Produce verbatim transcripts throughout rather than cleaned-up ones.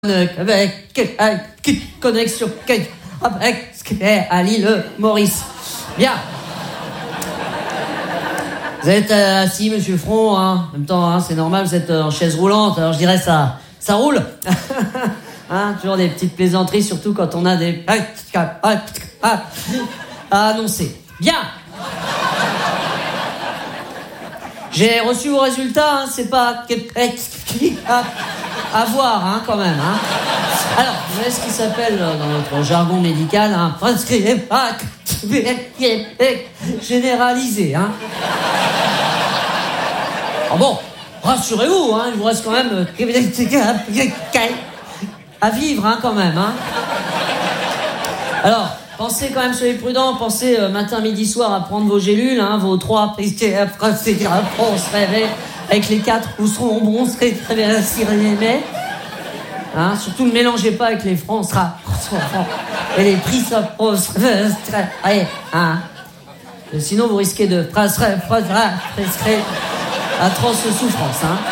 avec connexion avec à l'île Maurice. Bien. Vous êtes euh, assis, monsieur Front, hein. En même temps, hein, c'est normal, vous êtes euh, en chaise roulante, alors je dirais ça, ça roule. Hein, toujours des petites plaisanteries, surtout quand on a des à annoncer. Bien. J'ai reçu vos résultats, hein, c'est pas à, à voir, hein, quand même, hein. Alors, vous savez ce qui s'appelle dans notre jargon médical, hein, généralisé, hein. Oh bon, rassurez-vous, hein, il vous reste quand même à vivre, hein, quand même, hein. Alors, pensez quand même, soyez prudents, pensez euh, matin, midi, soir à prendre vos gélules, hein, vos trois, on se réveille, avec les quatre, vous seront bons, serez très bien mais hein, surtout ne mélangez pas avec les francs, sera, et les prix, ça, allez, hein. Sinon, vous risquez de prescrire atroce souffrance, hein.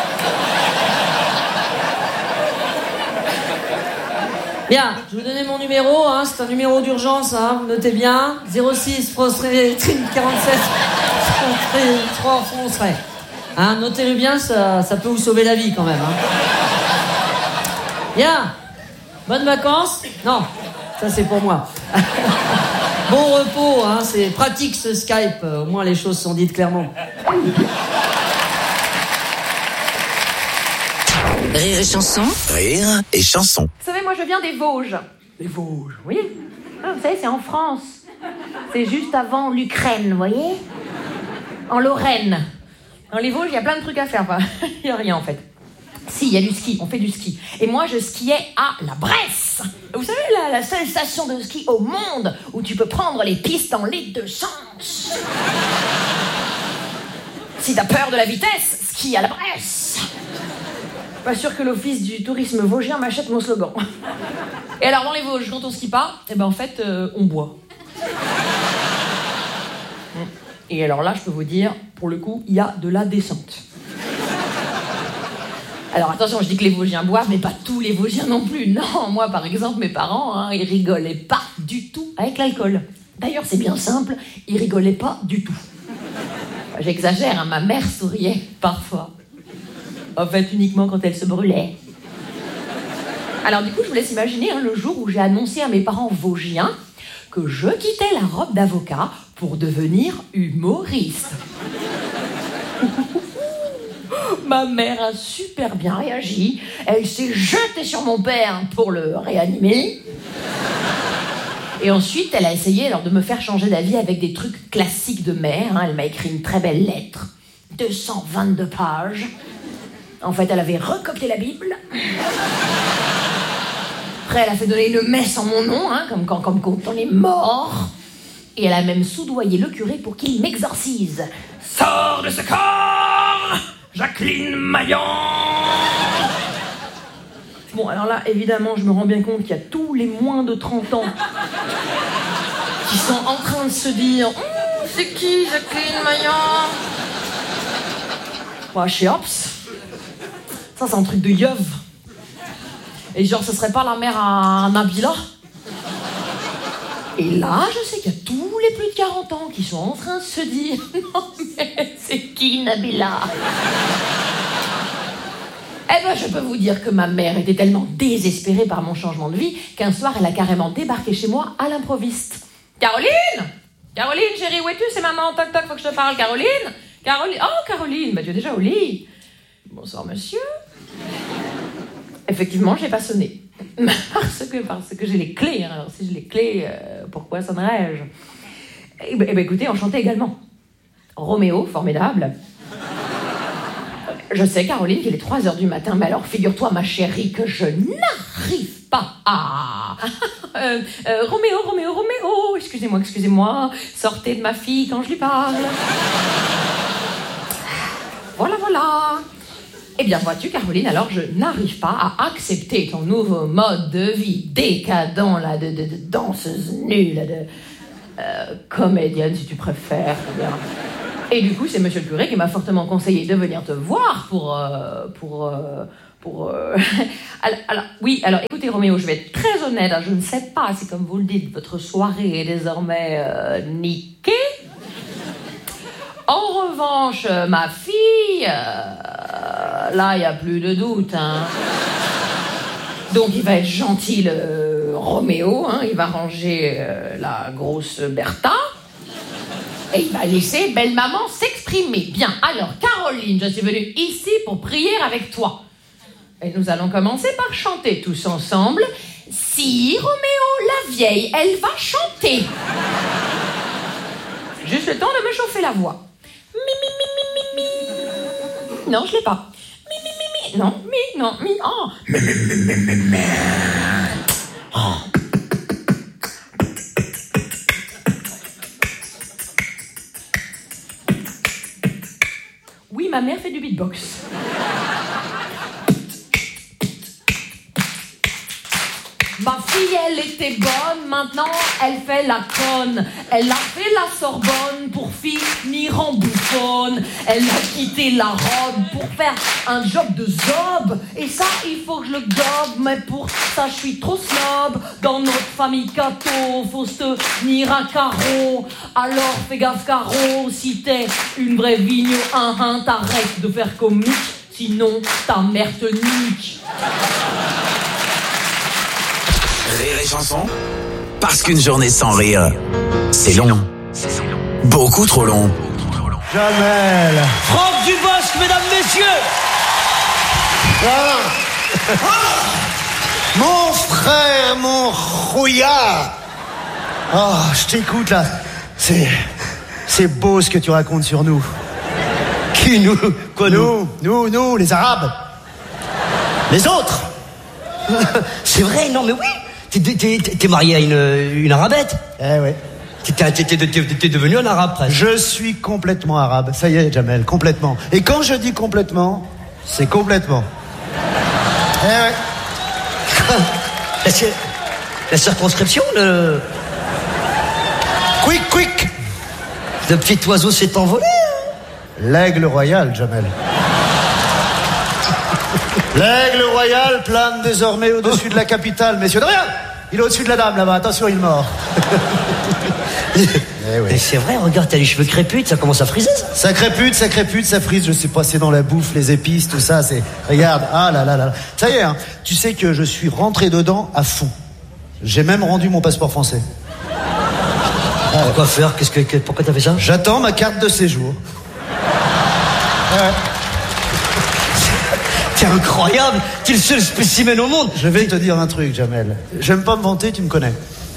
Bien, je vais vous donner mon numéro, hein, c'est un numéro d'urgence, hein, vous notez bien, zéro six, quarante-sept, trois, foncerait. Hein, notez-le bien, ça, ça peut vous sauver la vie quand même, hein. Bien, bonnes vacances. Non, ça c'est pour moi. Bon repos, hein, c'est pratique ce Skype, au moins les choses sont dites clairement. Rire et chanson. Rire et chanson. Vous savez, moi je viens des Vosges. Les Vosges. Oui. Ah, vous savez, c'est en France. C'est juste avant l'Ukraine, vous voyez. En Lorraine. Dans les Vosges, il y a plein de trucs à faire. Enfin, il n'y a rien en fait. Si, il y a du ski, on fait du ski. Et moi, je skiais à la Bresse. Vous savez, la, la seule station de ski au monde où tu peux prendre les pistes en les deux sens. Si t'as peur de la vitesse, skie à la Bresse. Pas sûr que l'office du tourisme vosgien m'achète mon slogan. Et alors, dans les Vosges, quand on skie pas, eh ben en fait, euh, on boit. Et alors là, je peux vous dire, pour le coup, il y a de la descente. Alors attention, je dis que les Vosgiens boivent, mais pas tous les Vosgiens non plus. Non, moi par exemple, mes parents, hein, ils rigolaient pas du tout avec l'alcool. D'ailleurs, c'est bien simple, ils rigolaient pas du tout. Enfin, j'exagère, hein, ma mère souriait parfois. En fait, uniquement quand elle se brûlait. Alors du coup, je vous laisse imaginer hein, le jour où j'ai annoncé à mes parents vosgiens que je quittais la robe d'avocat pour devenir humoriste. Ma mère a super bien réagi. Elle s'est jetée sur mon père pour le réanimer. Et ensuite, elle a essayé alors, de me faire changer d'avis avec des trucs classiques de mère. Hein. Elle m'a écrit une très belle lettre. deux cent vingt-deux pages. En fait, elle avait recopié la Bible. Après, elle a fait donner une messe en mon nom, hein, comme quand, comme quand on est mort. Et elle a même soudoyé le curé pour qu'il m'exorcise. Sors de ce corps, Jacqueline Maillan. Bon, alors là, évidemment, je me rends bien compte qu'il y a tous les moins de trente ans qui sont en train de se dire oh, c'est qui Jacqueline Maillan? Bah, chez Ops. Ça, c'est un truc de yeuve. Et genre, ce serait pas la mère à Nabila? Et là, je sais qu'il y a tous les plus de quarante ans qui sont en train de se dire non, mais c'est qui Nabila? Eh ben, je peux vous dire que ma mère était tellement désespérée par mon changement de vie qu'un soir, elle a carrément débarqué chez moi à l'improviste. Caroline? Caroline, chérie, où es-tu? C'est maman, toc toc, faut que je te parle. Caroline? Caroline? Oh, Caroline, bah tu es déjà au lit. Bonsoir, monsieur. Effectivement, je n'ai pas sonné. Parce que, parce que j'ai les clés. Alors, si j'ai les clés, euh, pourquoi sonnerais-je? Eh bien, écoutez, enchanté également. Roméo, formidable. Je sais, Caroline, qu'il est trois heures du matin, mais alors, figure-toi, ma chérie, que je n'arrive pas à... euh, euh, Roméo, Roméo, Roméo, excusez-moi, excusez-moi, sortez de ma fille quand je lui parle. Voilà, voilà. Eh bien, vois-tu, Caroline, alors je n'arrive pas à accepter ton nouveau mode de vie décadent, là, de, de, de danseuse nulle, là, de euh, comédienne, si tu préfères. Bien. Et du coup, c'est monsieur le curé qui m'a fortement conseillé de venir te voir pour, euh, pour, euh, pour... Euh... alors, alors, oui, alors écoutez Roméo, je vais être très honnête, hein, je ne sais pas si comme vous le dites, votre soirée est désormais euh, niquée. En revanche, euh, ma fille, euh, là, il n'y a plus de doute. Hein. Donc, il va être gentil, le Roméo. Hein, il va ranger euh, la grosse Bertha. Et il va laisser belle maman s'exprimer. Bien, alors, Caroline, je suis venue ici pour prier avec toi. Et nous allons commencer par chanter tous ensemble. Si, Roméo, la vieille, elle va chanter. Juste le temps de me chauffer la voix. Mi, mi, mi, mi, mi, mi. Non, je l'ai pas. Mi, mi, mi, mi. Non, mi, non, mi. Oh. Mi, mi, mi, mi, mi, mi. Oh. Oui, ma mère fait du beatbox. Ma fille, elle était bonne, maintenant elle fait la conne. Elle a fait la Sorbonne pour finir en bouffonne. Elle a quitté la robe pour faire un job de zob. Et ça, il faut que je le gobe, mais pour ça, je suis trop snob. Dans notre famille catho, faut se tenir à carreau. Alors fais gaffe carreau, si t'es une vraie vigno, un hein, t'arrêtes de faire comique, sinon ta mère te nique. Rire et chanson, parce qu'une journée sans rire, c'est long. Beaucoup trop long. Jamel. Franck Dubosc, mesdames, messieurs. Ah. Mon frère, mon rouillard. Oh, je t'écoute là. C'est, c'est beau ce que tu racontes sur nous. Qui, nous? Quoi, nous? Nous, nous, nous, les Arabes. Les autres. C'est vrai, non mais oui. T'es, t'es, t'es marié à une, une arabette. Eh ouais. T'es, t'es, t'es, t'es devenu un arabe presque. Je suis complètement arabe. Ça y est, Jamel, complètement. Et quand je dis complètement, c'est complètement. Eh ouais. la, la circonscription, le... Quick, quick. Le petit oiseau s'est envolé. L'aigle royal, Jamel. L'aigle royal plane désormais au-dessus de la capitale. Messieurs, de rien. Il est au-dessus de la dame, là-bas. Attention, il est mort. Eh oui. C'est vrai, regarde, t'as les cheveux crépus, ça commence à friser, ça. Ça crépute, ça crépute, ça frise. Je sais pas, c'est dans la bouffe, les épices, tout ça. C'est. Regarde, ah là là là. Ça y est, hein. Tu sais que je suis rentré dedans à fond. J'ai même rendu mon passeport français. Ah, pourquoi faire? Qu'est-ce que, pourquoi t'as fait ça? J'attends ma carte de séjour. Ouais. C'est incroyable, t'es le seul spécimen au monde. Je vais te dire un truc, Jamel. J'aime pas me vanter, tu me connais.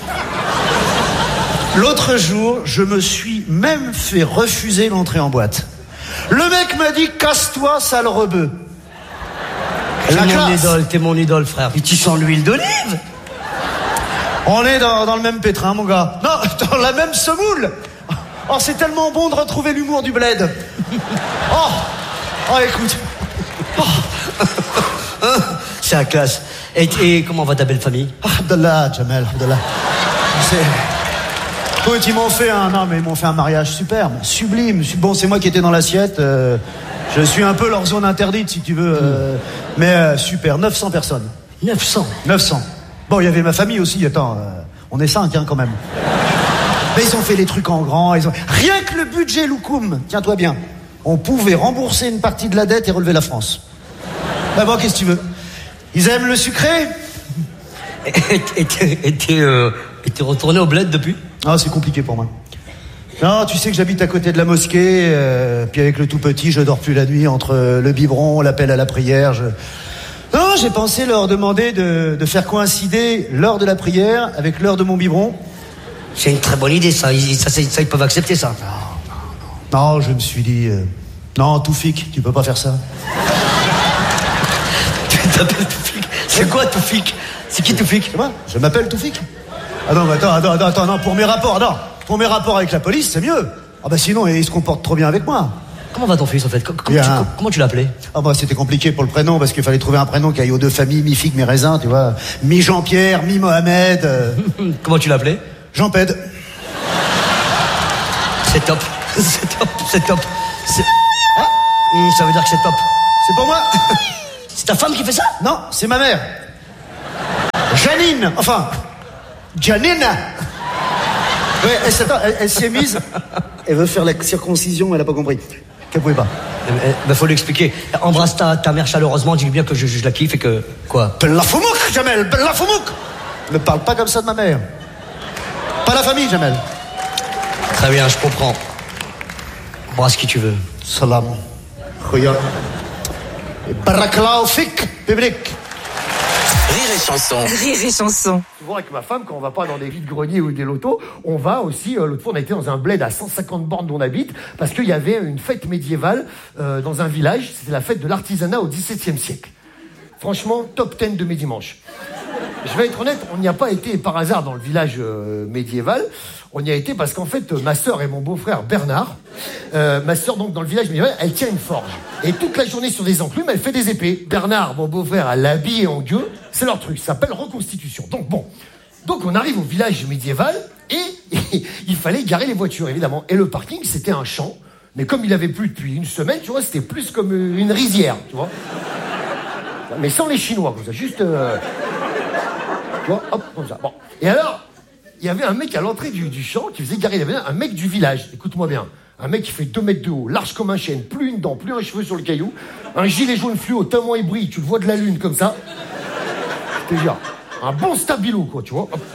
L'autre jour, je me suis même fait refuser l'entrée en boîte. Le mec m'a dit, casse-toi, sale rebeu. T'es mon idole, t'es mon idole, frère. Et tu sens l'huile d'olive. On est dans, dans le même pétrin, mon gars. Non, dans la même semoule. Oh, c'est tellement bon de retrouver l'humour du bled. Oh, oh, écoute. Oh. C'est la classe. Et, et comment va ta belle famille? Ah, Abdallah, Jamel, Abdallah. C'est... Écoute, ils m'ont fait un... Non, mais ils m'ont fait un mariage superbe, sublime. Bon, c'est moi qui étais dans l'assiette. Euh, je suis un peu leur zone interdite, si tu veux. Euh, mm. Mais euh, super, neuf cents personnes. neuf cents neuf cents. Bon, il y avait ma famille aussi, attends. Euh, on est cinq, hein, quand même. Mais ils ont fait les trucs en grand. Ils ont... Rien que le budget Loukoum, tiens-toi bien. On pouvait rembourser une partie de la dette et relever la France. Bah bon, qu'est-ce que tu veux? Ils aiment le sucré? Et t'es euh, retourné au bled depuis? Ah, c'est compliqué pour moi. Non, tu sais que j'habite à côté de la mosquée, euh, puis avec le tout petit, je dors plus la nuit entre le biberon, l'appel à la prière. Je... Non, j'ai pensé leur demander de, de faire coïncider l'heure de la prière avec l'heure de mon biberon. C'est une très bonne idée, ça. Ils, ça, ça, ils peuvent accepter ça. Non, non, non. Non, je me suis dit... Euh... Non, Toufik, tu peux pas faire ça. Tu t'appelles Toufik? C'est quoi Toufik? C'est qui Toufik? C'est moi, je m'appelle Toufik. Ah non, mais attends, attends, attends, attends, non, pour mes rapports, non. Pour mes rapports avec la police, c'est mieux. Ah bah sinon, il se comporte trop bien avec moi. Comment va ton fils, en fait? Comment, tu, un... comment tu l'as appelé? Ah bah c'était compliqué pour le prénom, parce qu'il fallait trouver un prénom qui aille aux deux familles, mi-figue, mi-raisin, tu vois. Mi-Jean-Pierre, mi-Mohamed. Euh... Comment tu l'as appelé? Jean-Ped. C'est top. C'est top, c'est top. C'est... Ah, ça veut dire que c'est top. C'est pour moi. C'est ta femme qui fait ça? Non, c'est ma mère. Janine, enfin, Janine. Ouais, elle, s'attend, elle, elle s'y est mise. Elle veut faire la circoncision, elle a pas compris. Qu'elle pouvait pas. Eh, bah, faut lui expliquer. Embrasse ta, ta mère chaleureusement, dis-lui bien que je, je la kiffe et que... Quoi? Bellafoumouk, Jamel, Bellafoumouk. Ne parle pas comme ça de ma mère. Pas la famille, Jamel. Très bien, je comprends. Embrasse qui tu veux. Salam. Khoya. Et barakallahu fik, public. Rire et chanson. Rire et chanson. Souvent avec ma femme, quand on va pas dans des vides-greniers ou des lotos, on va aussi, euh, l'autre fois on a été dans un bled à cent cinquante bornes d'où on habite, parce qu'il y avait une fête médiévale euh, dans un village, c'était la fête de l'artisanat au dix-septième siècle. Franchement, top dix de mes dimanches. Je vais être honnête, on n'y a pas été par hasard dans le village euh, médiéval, on y a été parce qu'en fait, euh, ma sœur et mon beau-frère Bernard, euh, ma sœur donc dans le village médiéval, elle tient une forge. Et toute la journée sur des enclumes, elle fait des épées. Bernard, mon beau-frère, elle l'habille en gueux, c'est leur truc, ça s'appelle reconstitution. Donc bon, donc on arrive au village médiéval et, et il fallait garer les voitures évidemment. Et le parking, c'était un champ, mais comme il avait plu depuis une semaine, tu vois, c'était plus comme une rizière, tu vois. Mais sans les Chinois, comme ça, juste... Euh... Tu vois, hop, comme ça. Bon. Et alors, il y avait un mec à l'entrée du, du champ qui faisait garer. Il y avait un mec du village, écoute-moi bien. Un mec qui fait deux mètres de haut, large comme un chêne, plus une dent, plus un cheveu sur le caillou, un gilet jaune fluo, tellement il brille, tu le vois de la lune comme ça. Je te jure, un bon stabilo, quoi, tu vois. Hop.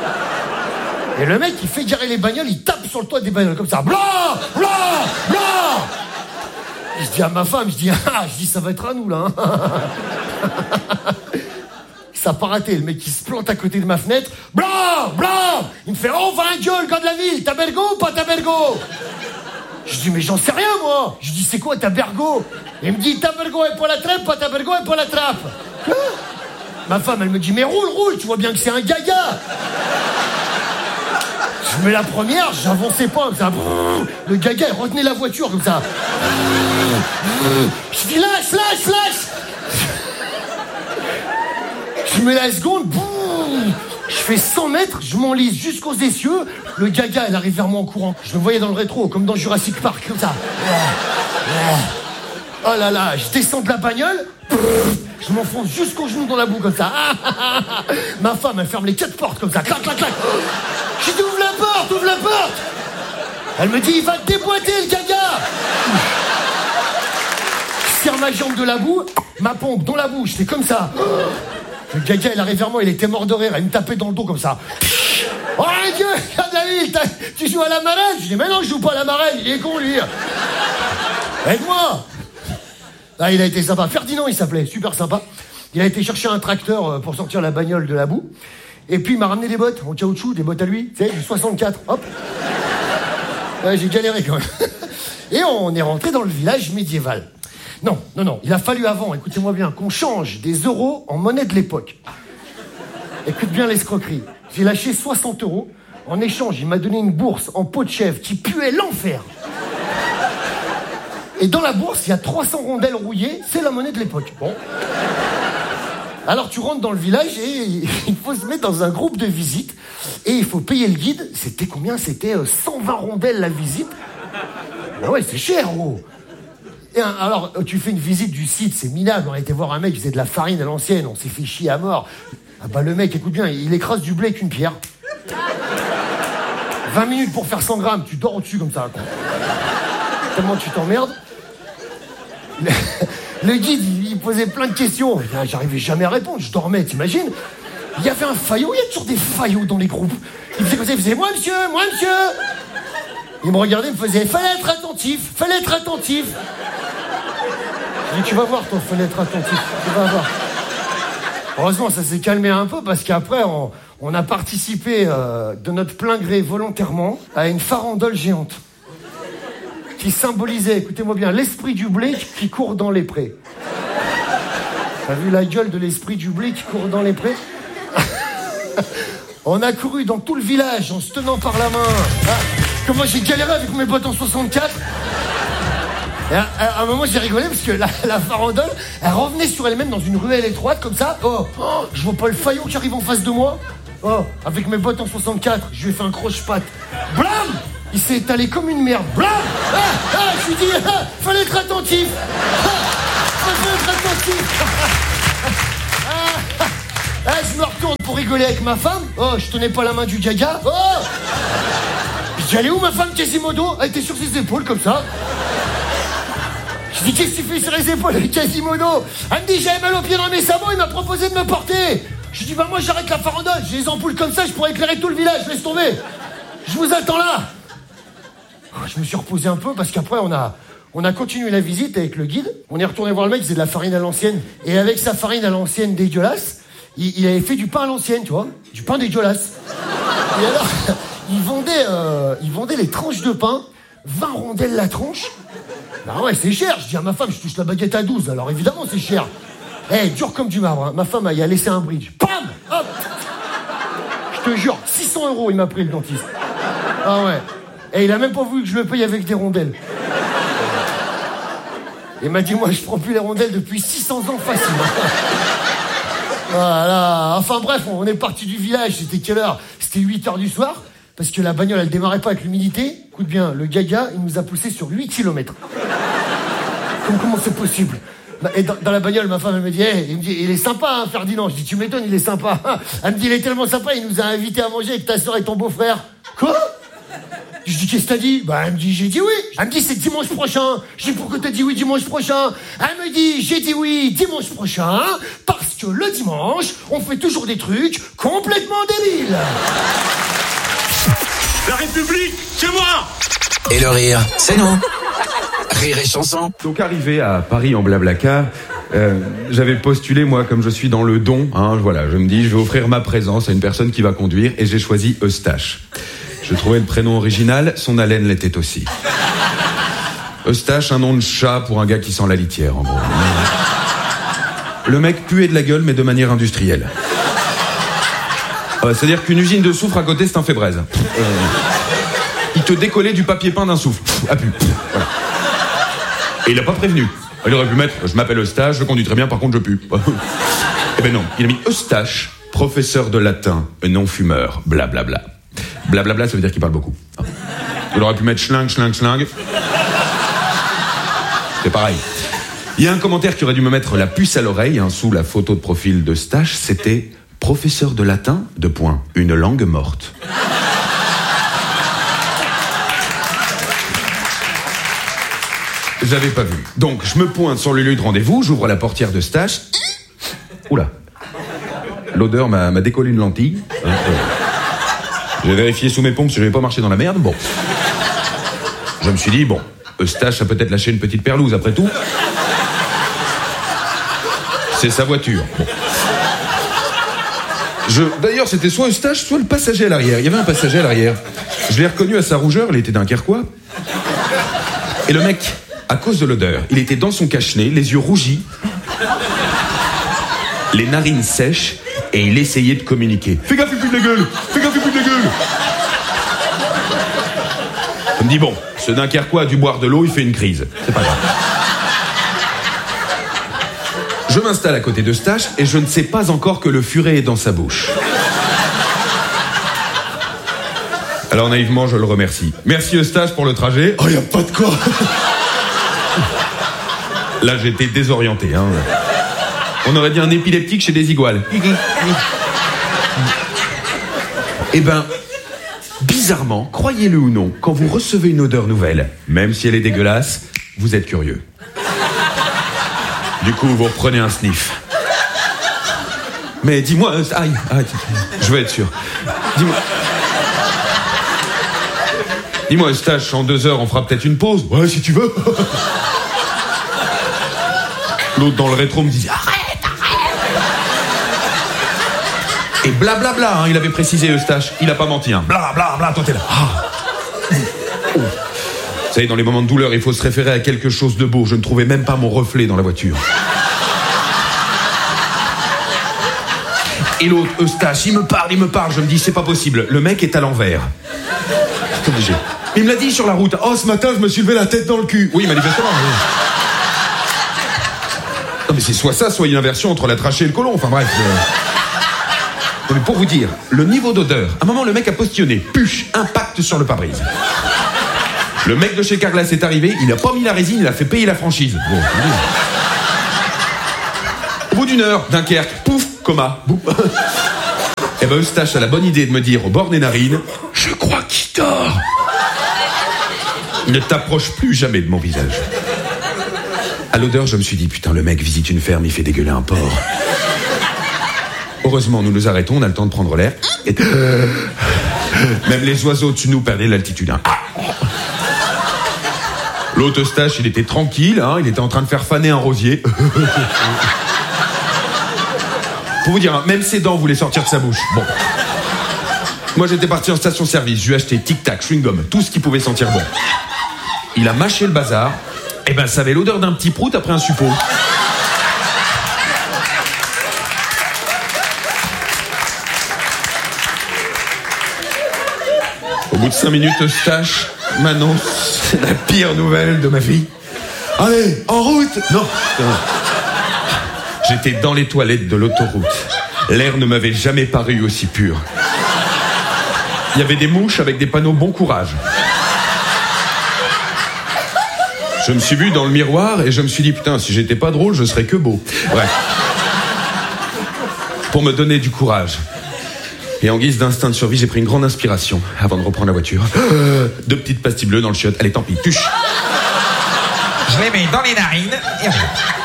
Et le mec, il fait garer les bagnoles, il tape sur le toit des bagnoles comme ça. Blah, blah, blah. Je dis à ma femme, je dis, ah, je dis, ça va être à nous, là. Hein. Ça n'a pas raté, le mec qui se plante à côté de ma fenêtre. Blah, blah. Il me fait, oh, va un gueule, gars de la ville, t'as bergo ou pas t'as bergo? Je dis, mais j'en sais rien, moi. Je dis, c'est quoi ta bergo? Il me dit, ta bergo est pour la trappe, pas ta bergo est pour la trappe. Quoi? Ma femme, elle me dit, mais roule, roule, tu vois bien que c'est un gaga. Je mets la première, j'avançais pas comme ça. Le gaga, il retenait la voiture comme ça. Je dis, lâche, lâche, lâche. Je mets la seconde, boum, je fais cent mètres, je m'enlise jusqu'aux essieux. Le gaga, il arrive vers moi en courant. Je le voyais dans le rétro, comme dans Jurassic Park, comme ça. Oh là là, je descends de la bagnole, je m'enfonce jusqu'au genou dans la boue, comme ça. Ma femme, elle ferme les quatre portes, comme ça, clac, clac, clac. Je dis, ouvre la porte, ouvre la porte. Elle me dit, il va te déboîter, le gaga. Je serre ma jambe de la boue, ma pompe dans la bouche, c'est comme ça. Le gaga, il arrive vers moi, il était mort de rire, il me tapait dans le dos comme ça. Oh mon Dieu, gars de la ville, tu joues à la marraine? Je dis, mais non, je joue pas à la marraine, il est con, lui. Aide-moi. Ah, il a été sympa. Ferdinand, il s'appelait, super sympa. Il a été chercher un tracteur pour sortir la bagnole de la boue. Et puis, il m'a ramené des bottes en caoutchouc, des bottes à lui, tu sais, du soixante-quatre, hop. Ouais, j'ai galéré quand même. Et on est rentré dans le village médiéval. Non, non, non, il a fallu avant, écoutez-moi bien, qu'on change des euros en monnaie de l'époque. Écoute bien l'escroquerie. J'ai lâché soixante euros. En échange, il m'a donné une bourse en peau de chèvre qui puait l'enfer. Et dans la bourse, il y a trois cents rondelles rouillées, c'est la monnaie de l'époque. Bon. Alors tu rentres dans le village et il faut se mettre dans un groupe de visite et il faut payer le guide. C'était combien? C'était cent vingt rondelles la visite. Ben ouais, c'est cher, gros. Et un, alors, tu fais une visite du site, c'est minable. On a été voir un mec qui faisait de la farine à l'ancienne, on s'est fait chier à mort. Ah bah le mec, écoute bien, il écrase du blé avec une pierre. vingt minutes pour faire cent grammes, tu dors au-dessus comme ça. Quoi. Tellement tu t'emmerdes. Le, le guide, il posait plein de questions. J'arrivais jamais à répondre, je dormais, t'imagines? Il y avait un faillot, il y a toujours des faillots dans les groupes. Il faisait comme ça, il faisait, moi monsieur, moi monsieur. Il me regardait, il me faisait, fallait être attentif, fallait être attentif. Je dis, tu vas voir, toi, fallait être attentif, tu vas voir. Heureusement, ça s'est calmé un peu parce qu'après, on, on a participé euh, de notre plein gré volontairement à une farandole géante qui symbolisait, écoutez-moi bien, l'esprit du blé qui court dans les prés. T'as vu la gueule de l'esprit du blé qui court dans les prés? On a couru dans tout le village en se tenant par la main. Ah, comment j'ai galéré avec mes bottes en soixante-quatre. Et à, à un moment, j'ai rigolé parce que la, la farandole, elle revenait sur elle-même dans une ruelle étroite comme ça. Oh, oh, je vois pas le faillot qui arrive en face de moi. Oh, avec mes bottes en soixante-quatre, je lui ai fait un croche-patte. Blam! Il s'est étalé comme une merde. Blam! Ah, ah, je lui ai dit, ah, fallait être attentif. Ah, fallait être attentif. Ah, je me retourne pour rigoler avec ma femme. Oh, je tenais pas la main du gaga. Oh, je dis, elle est où ma femme Quasimodo? Elle était sur ses épaules comme ça. Je dis, qu'est-ce que tu fais sur les épaules avec Quasimodo? Elle me dit, j'avais mal aux pieds dans mes sabots, il m'a proposé de me porter. Je dis, bah moi j'arrête la farandole, j'ai les ampoules comme ça, je pourrais éclairer tout le village, laisse tomber. Je vous attends là. Oh, je me suis reposé un peu parce qu'après on a, on a continué la visite avec le guide. On est retourné voir le mec, il faisait de la farine à l'ancienne. Et avec sa farine à l'ancienne dégueulasse, il, il avait fait du pain à l'ancienne, tu vois. Du pain dégueulasse. Et alors, il vendait, euh, il vendait les tranches de pain, vingt rondelles la tranche. Bah ouais, c'est cher. Je dis à ma femme, je touche la baguette à douze, alors évidemment c'est cher. Eh, hey, dur comme du marbre, hein. Ma femme, elle a laissé un bridge. Pam, hop. Je te jure, six cents euros il m'a pris le dentiste. Ah ouais. Et il a même pas voulu que je le paye avec des rondelles. Il m'a dit, moi je prends plus les rondelles depuis six cents ans facile. Voilà. Enfin bref, on est parti du village, c'était quelle heure? C'était huit heures du soir, parce que la bagnole elle démarrait pas avec l'humidité. Écoute bien, le gaga, il nous a poussé sur huit kilomètres. Comme, comment c'est possible? Et dans, dans la bagnole, ma femme, elle me dit, hey, il me dit, il est sympa, hein, Ferdinand. Je dis, tu m'étonnes, il est sympa. Elle me dit, il est tellement sympa, il nous a invités à manger avec ta soeur et ton beau-frère. Quoi? Je dis, qu'est-ce que t'as dit? Bah, elle me dit, j'ai dit oui. Elle me dit, c'est dimanche prochain. Je dis, pourquoi t'as dit oui dimanche prochain? Elle me dit, j'ai dit oui dimanche prochain, parce que le dimanche, on fait toujours des trucs complètement débiles. La République, c'est moi! Et le rire, c'est nous. Rire et chanson. Donc arrivé à Paris en Blablacar, euh, j'avais postulé moi comme je suis dans le don, hein, voilà, je me dis je vais offrir ma présence à une personne qui va conduire et j'ai choisi Eustache. Je trouvais le prénom original, son haleine l'était aussi. Eustache, un nom de chat pour un gars qui sent la litière en gros. Le mec puait de la gueule mais de manière industrielle. Euh, c'est-à-dire qu'une usine de soufre à côté c'est un fait braise. Euh, il te décollait du papier peint d'un souffle. À pu. Voilà. Et il a pas prévenu. Il aurait pu mettre « Je m'appelle Eustache, je conduis très bien, par contre je pue. » Eh ben non, il a mis Eustache, professeur de latin, non-fumeur, blablabla. Blablabla, ça veut dire qu'il parle beaucoup. Il aurait pu mettre schling, schling, schling. C'est pareil. Il y a un commentaire qui aurait dû me mettre la puce à l'oreille, hein, sous la photo de profil d'Eustache, c'était « Professeur de latin, deux points, une langue morte. » J'avais pas vu. Donc, je me pointe sur le lieu de rendez-vous, j'ouvre la portière de Stache. Oula. L'odeur m'a, m'a décollé une lentille. Hein, euh. J'ai vérifié sous mes pompes si j'avais pas marché dans la merde. Bon. Je me suis dit, bon, Eustache a peut-être lâché une petite perlouse après tout. C'est sa voiture. Bon. Je... D'ailleurs, c'était soit Eustache, soit le passager à l'arrière. Il y avait un passager à l'arrière. Je l'ai reconnu à sa rougeur, il était dunkerquois. Et le mec... À cause de l'odeur, il était dans son cache-nez, les yeux rougis, les narines sèches, et il essayait de communiquer. Fais gaffe, il pue de la gueule! Fais gaffe, il pue de la gueule! On me dit, bon, ce Dunkerquois a dû boire de l'eau, il fait une crise. C'est pas grave. Je m'installe à côté d'Eustache, et je ne sais pas encore que le furet est dans sa bouche. Alors naïvement, je le remercie. Merci Eustache pour le trajet. Oh, y a pas de quoi! Là, j'étais désorienté. Hein. On aurait dit un épileptique chez des iguales. Eh ben, bizarrement, croyez-le ou non, quand vous recevez une odeur nouvelle, même si elle est dégueulasse, vous êtes curieux. Du coup, vous reprenez un sniff. Mais dis-moi... Euh, aïe, aïe, je veux être sûr. Dis-moi... Dis-moi, Eustache, en deux heures, on fera peut-être une pause. Ouais, si tu veux. L'autre dans le rétro me disait arrête, arrête. Et blablabla, bla, bla, hein, il avait précisé Eustache, il a pas menti. Hein. Bla bla bla, toi t'es là. Ah. Oh. Vous savez, dans les moments de douleur, il faut se référer à quelque chose de beau. Je ne trouvais même pas mon reflet dans la voiture. Et l'autre, Eustache, il me parle, il me parle. Je me dis, c'est pas possible. Le mec est à l'envers. C'est obligé. Il me l'a dit sur la route. Oh, ce matin, je me suis levé la tête dans le cul. Oui, manifestement. Oui. Non, mais c'est soit ça, soit une inversion entre la trachée et le côlon. Enfin, bref. Euh... Non, mais pour vous dire, le niveau d'odeur. À un moment, le mec a postillonné. Puche, impact sur le pare-brise. Le mec de chez Carglass est arrivé. Il a pas mis la résine, il a fait payer la franchise. Bon, au bout d'une heure, Dunkerque, pouf, Coma. Boum. Et ben Eustache a la bonne idée de me dire au bord des narines, je crois qu'il dort. Ne t'approche plus jamais de mon visage. À l'odeur, je me suis dit, putain, le mec visite une ferme, il fait dégueuler un porc. Heureusement, nous nous arrêtons, on a le temps de prendre l'air. Et... Même les oiseaux au-dessus de nous perdaient l'altitude. Hein. L'autre Eustache, il était tranquille, hein, il était en train de faire faner un rosier. Pour vous dire, hein, même ses dents voulaient sortir de sa bouche. Bon. Moi, j'étais parti en station-service, je lui ai acheté tic-tac, chewing-gum, tout ce qui pouvait sentir bon. Il a mâché le bazar, et ben ça avait l'odeur d'un petit prout après un suppôt. Au bout de cinq minutes, Eustache m'annonce la pire nouvelle de ma vie. Allez, en route. Non, non. J'étais dans les toilettes de l'autoroute. L'air ne m'avait jamais paru aussi pur. Il y avait des mouches avec des panneaux bon courage. Je me suis vu dans le miroir et je me suis dit, putain, si j'étais pas drôle, je serais que beau. Bref. Pour me donner du courage. Et en guise d'instinct de survie, j'ai pris une grande inspiration avant de reprendre la voiture. Deux petites pastilles bleues dans le chiotte. Allez, tant pis, tuche. Je les mets dans les narines et on...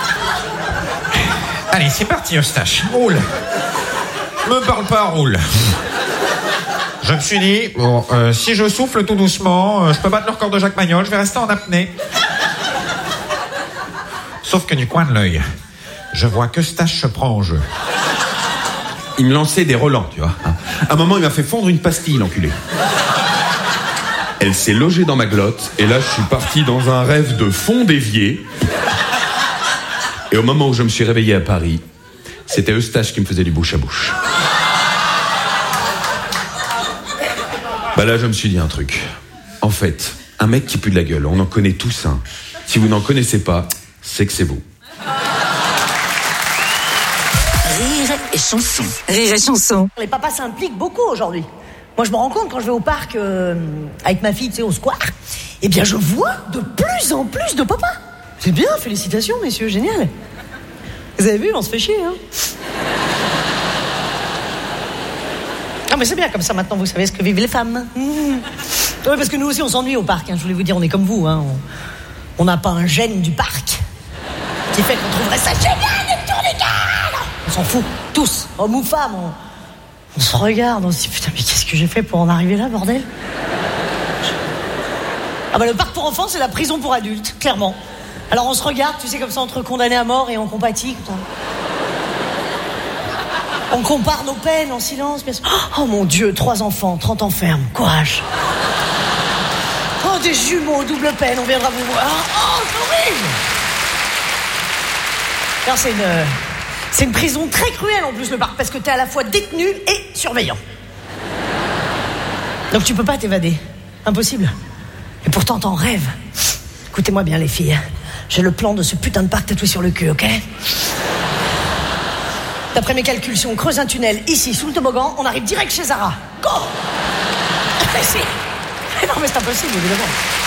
Allez, c'est parti, Eustache. Roule. Me parle pas, roule. Je me suis dit, bon, euh, si je souffle tout doucement, euh, je peux battre le record de Jacques Magnol, je vais rester en apnée. Sauf que du coin de l'œil, je vois qu'Eustache se prend en jeu. Il me lançait des relents, tu vois. À un moment, il m'a fait fondre une pastille, l'enculé. Elle s'est logée dans ma glotte, et là, je suis parti dans un rêve de fond d'évier. Et au moment où je me suis réveillé à Paris, c'était Eustache qui me faisait du bouche à bouche. Bah là, je me suis dit un truc. En fait, un mec qui pue de la gueule, on en connaît tous un. Si vous n'en connaissez pas, c'est que c'est vous. Rire et chanson. Rire et chanson. Les papas s'impliquent beaucoup aujourd'hui. Moi, je me rends compte quand je vais au parc euh, avec ma fille, tu sais, au square, eh bien, je vois de plus en plus de papas. C'est bien, félicitations, messieurs, génial. Vous avez vu, on se fait chier, hein. Non, mais c'est bien, comme ça, maintenant, vous savez ce que vivent les femmes. Mmh. Oui, parce que nous aussi, on s'ennuie au parc, hein, je voulais vous dire, on est comme vous, hein. On n'a pas un gène du parc qui fait qu'on trouverait ça génial de tourner cadre. On s'en fout, tous, hommes ou femmes, on... on se regarde, on se dit, putain, mais qu'est-ce que j'ai fait pour en arriver là, bordel? Ah bah, le parc pour enfants, c'est la prison pour adultes, clairement. Alors on se regarde, tu sais, comme ça, entre condamnés à mort et on compatit, comme ça. On compare nos peines en silence, bien sûr. Oh mon Dieu, trois enfants, trente enfermes, courage. Oh, des jumeaux, double peine, on viendra vous voir. Oh, c'est horrible. Alors c'est une, c'est une prison très cruelle en plus, le parc, parce que t'es à la fois détenu et surveillant. Donc tu peux pas t'évader, impossible. Et pourtant t'en rêves. Écoutez-moi bien les filles, j'ai le plan de ce putain de parc tatoué sur le cul, ok? D'après mes calculs, si on creuse un tunnel ici, sous le toboggan, on arrive direct chez Zara. Go! Mais si. Non, mais c'est impossible, évidemment.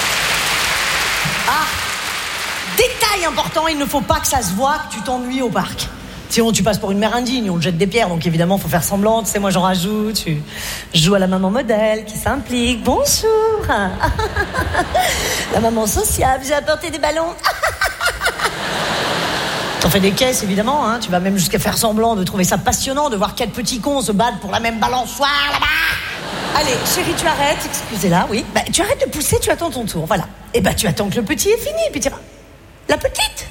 Ah! Détail important, il ne faut pas que ça se voit que tu t'ennuies au parc. Sinon, tu passes pour une mère indigne, on te jette des pierres, donc évidemment, il faut faire semblant. Tu sais, moi, j'en rajoute. Je joue à la maman modèle qui s'implique. Bonjour! La maman sociable, j'ai apporté des ballons. T'en fais des caisses, évidemment, hein. Tu vas même jusqu'à faire semblant de trouver ça passionnant de voir quatre petits cons se battre pour la même balançoire, là-bas. Allez, chérie, tu arrêtes, excusez-la, oui. Bah, tu arrêtes de pousser, tu attends ton tour, voilà. Et bah, tu attends que le petit est fini, puis tu vas... La petite.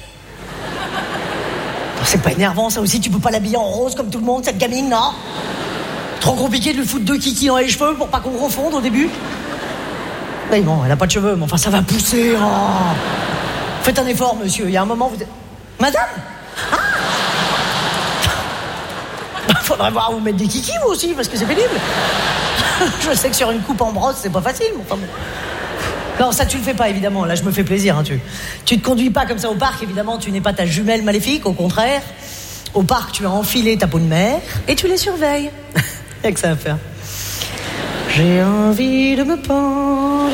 C'est pas énervant, ça aussi, tu peux pas l'habiller en rose comme tout le monde, cette gamine, non? Trop compliqué de lui foutre deux kikis dans les cheveux pour pas qu'on confonde au début. Mais bon, elle a pas de cheveux, mais enfin, ça va pousser, oh. Faites un effort, monsieur, il y a un moment, vous... Madame? Ah! Faudrait voir vous mettre des kikis, vous aussi, parce que c'est pénible. Je sais que sur une coupe en brosse, c'est pas facile, mais enfin bon. Non, ça, tu le fais pas, évidemment. Là, je me fais plaisir, hein, tu... Tu te conduis pas comme ça au parc, évidemment, tu n'es pas ta jumelle maléfique, au contraire. Au parc, tu as enfilé ta peau de mer et tu les surveilles. Y'a que ça à faire. J'ai envie de me pendre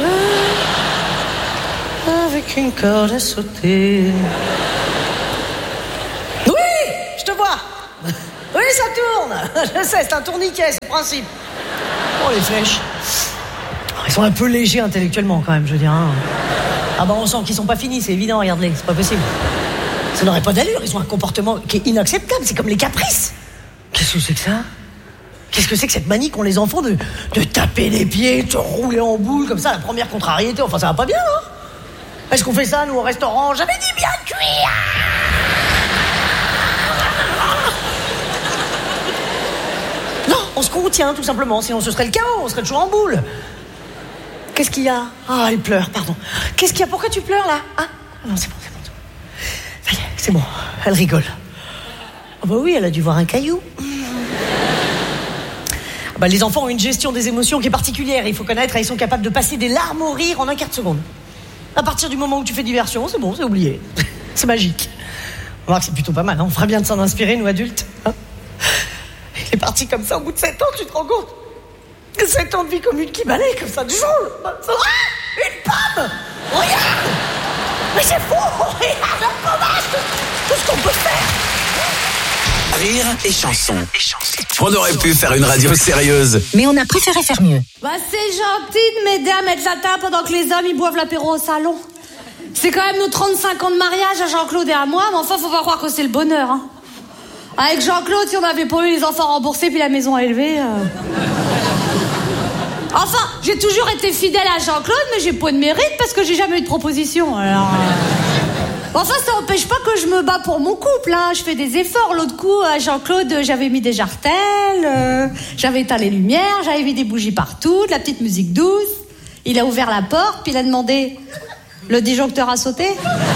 avec une corde à sauter. Oui, je te vois. Oui, ça tourne. Je sais, c'est un tourniquet, c'est le principe. Oh, les flèches. Ils sont un peu légers intellectuellement, quand même, je veux dire. Hein. Ah bah, on sent qu'ils sont pas finis, c'est évident, regarde-les, c'est pas possible. Ça n'aurait pas d'allure, ils ont un comportement qui est inacceptable, c'est comme les caprices. Qu'est-ce que c'est que ça? Qu'est-ce que c'est que cette manie qu'ont les enfants de, de taper les pieds, de se rouler en boule, comme ça, la première contrariété, enfin, ça va pas bien, hein? Est-ce qu'on fait ça, nous, au restaurant? J'avais dit bien cuit. Non, on se contient, tout simplement, sinon ce serait le chaos, on serait toujours en boule. Qu'est-ce qu'il y a? Ah, elle pleure, pardon. Qu'est-ce qu'il y a? Pourquoi tu pleures, là? Ah, non, c'est bon, c'est bon. Ça y est, c'est bon, elle rigole. Ah bah oui, elle a dû voir un caillou. Ah bah, les enfants ont une gestion des émotions qui est particulière, il faut connaître, et ils sont capables de passer des larmes au rire en un quart de seconde. À partir du moment où tu fais diversion, c'est bon, c'est oublié. C'est magique. On va voir que c'est plutôt pas mal, hein. On ferait bien de s'en inspirer, nous adultes. Hein. Il est parti comme ça au bout de sept ans, tu te rends compte? sept ans de vie commune qui balaye comme ça du jour. Ah, une pomme. Regarde. Mais c'est fou. Regarde la pommade. Tout ce qu'on peut faire. Rire et chanson. On aurait pu faire une radio sérieuse. Mais on a préféré faire mieux. Bah c'est gentil de m'aider à mettre la table pendant que les hommes ils boivent l'apéro au salon. C'est quand même nos trente-cinq ans de mariage à Jean-Claude et à moi, mais enfin faut pas croire que c'est le bonheur. Hein. Avec Jean-Claude, si on n'avait pas eu les enfants remboursés puis la maison élevée... Euh... Enfin, j'ai toujours été fidèle à Jean-Claude, mais j'ai pas de mérite parce que j'ai jamais eu de proposition. Alors, euh... enfin, ça n'empêche pas que je me bats pour mon couple. Hein. Je fais des efforts. L'autre coup, à Jean-Claude, j'avais mis des jartelles, euh... j'avais éteint les lumières, j'avais mis des bougies partout, de la petite musique douce. Il a ouvert la porte, puis il a demandé le disjoncteur à sauter.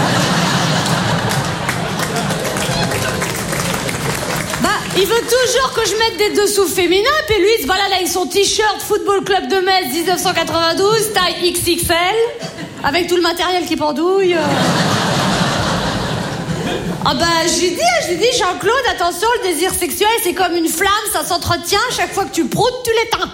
Il veut toujours que je mette des dessous féminins, puis lui, il se balade avec son t-shirt Football Club de Metz dix-neuf cent quatre-vingt-douze, taille X X L, avec tout le matériel qui pendouille. Ah bah, j'ai dit, j'ai dit, Jean-Claude, attention, le désir sexuel, c'est comme une flamme, ça s'entretient, chaque fois que tu proutes, tu l'éteins.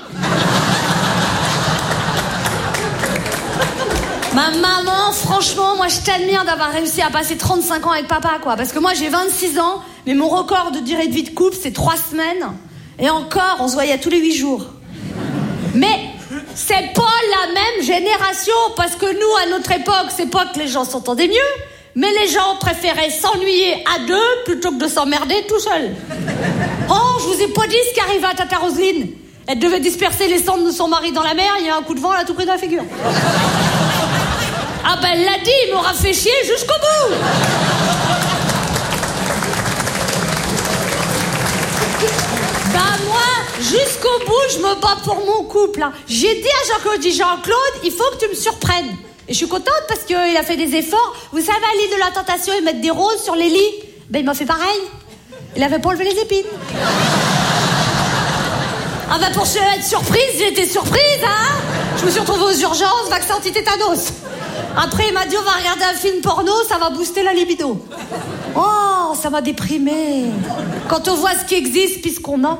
Ma maman, franchement, moi je t'admire d'avoir réussi à passer trente-cinq ans avec papa, quoi. Parce que moi j'ai vingt-six ans, mais mon record de durée de vie de couple c'est trois semaines. Et encore, on se voyait tous les huit jours. Mais c'est pas la même génération, parce que nous, à notre époque, c'est pas que les gens s'entendaient mieux, mais les gens préféraient s'ennuyer à deux plutôt que de s'emmerder tout seul. Oh, je vous ai pas dit ce qui arrivait à Tata Roselyne. Elle devait disperser les cendres de son mari dans la mer, il y a un coup de vent, elle a tout pris dans la figure. Ah ben elle l'a dit, il m'aura fait chier jusqu'au bout. Bah moi, jusqu'au bout, je me bats pour mon couple. Hein. J'ai dit à Jean-Claude, dit Jean-Claude, il faut que tu me surprennes. Et je suis contente parce qu'il a fait des efforts. Vous savez, à l'île de la Tentation, ils mettent des roses sur les lits. Ben il m'a fait pareil. Il avait pas enlevé les épines. Ah bah pour être surprise, j'ai été surprise, hein. Je me suis retrouvée aux urgences, vaccin anti-tétanos. Après, il m'a dit, on va regarder un film porno, ça va booster la libido. Oh, ça m'a déprimée. Quand on voit ce qui existe, puis ce qu'on a.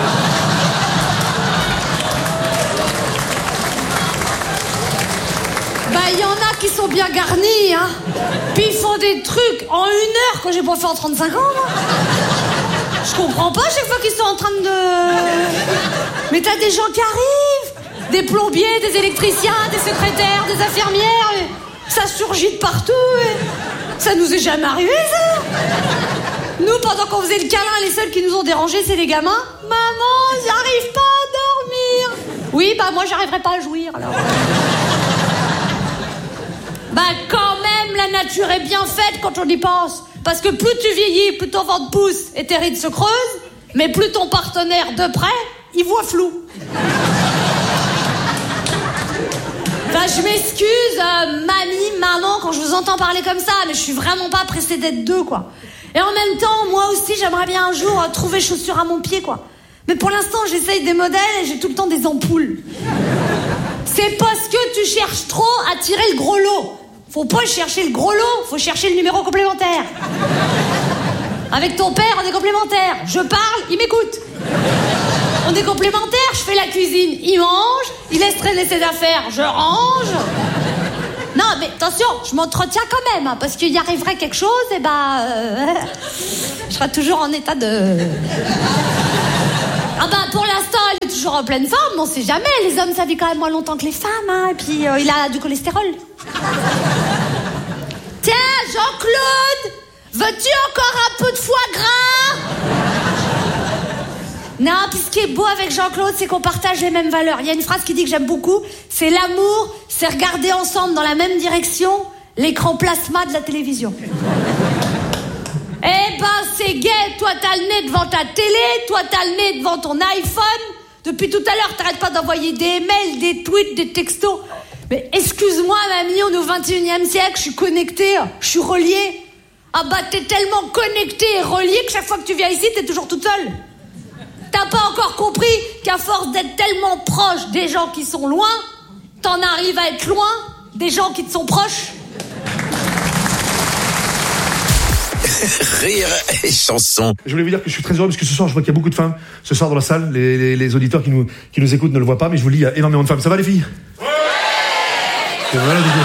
Bah, il y en a qui sont bien garnis, hein. Puis ils font des trucs en une heure que j'ai pas fait en trente-cinq ans, moi. Je comprends pas chaque fois qu'ils sont en train de... Mais t'as des gens qui arrivent, des plombiers, des électriciens, des secrétaires, des infirmières, et ça surgit de partout, et ça nous est jamais arrivé, ça. Nous, pendant qu'on faisait le câlin, les seuls qui nous ont dérangés, c'est les gamins. Maman, j'arrive pas à dormir. Oui, bah moi, j'arriverai pas à jouir, alors. Bah quand même, la nature est bien faite quand on y pense. Parce que plus tu vieillis, plus ton ventre pousse et tes rides se creusent, mais plus ton partenaire de près, il voit flou. Enfin, je m'excuse, euh, mamie, maman, quand je vous entends parler comme ça, mais je suis vraiment pas pressée d'être deux, quoi. Et en même temps, moi aussi, j'aimerais bien un jour euh, trouver chaussures à mon pied, quoi. Mais pour l'instant, j'essaye des modèles et j'ai tout le temps des ampoules. C'est parce que tu cherches trop à tirer le gros lot. Faut pas chercher le gros lot, faut chercher le numéro complémentaire. Avec ton père, on est complémentaires. Je parle, il m'écoute. On est complémentaires, je fais la cuisine, il mange, il laisse traîner ses affaires, je range. Non, mais attention, je m'entretiens quand même, hein, parce qu'il y arriverait quelque chose, et bah... Euh, je serai toujours en état de... Ah bah pour l'instant, elle est toujours en pleine forme, mais on sait jamais. Les hommes, ça vit quand même moins longtemps que les femmes, hein. Et puis, euh, il a du cholestérol. Tiens, Jean-Claude, veux-tu encore un peu de foie gras? Non, puis ce qui est beau avec Jean-Claude, c'est qu'on partage les mêmes valeurs. Il y a une phrase qui dit que j'aime beaucoup, c'est l'amour, c'est regarder ensemble dans la même direction l'écran plasma de la télévision. Eh ben, c'est gay. Toi, t'as le nez devant ta télé, toi, t'as le nez devant ton iPhone. Depuis tout à l'heure, t'arrêtes pas d'envoyer des mails, des tweets, des textos. Mais excuse-moi, mamie, on est au vingt et unième siècle, je suis connectée, je suis reliée. Ah bah, t'es tellement connectée et reliée que chaque fois que tu viens ici, t'es toujours toute seule. T'as pas encore compris qu'à force d'être tellement proche des gens qui sont loin, t'en arrives à être loin des gens qui te sont proches. Rire et chanson. Je voulais vous dire que je suis très heureux parce que ce soir, je vois qu'il y a beaucoup de femmes ce soir dans la salle. Les, les, les auditeurs qui nous, qui nous écoutent ne le voient pas, mais je vous le dis, il y a énormément de femmes. Ça va les filles? Ouais. Voilà, du coup.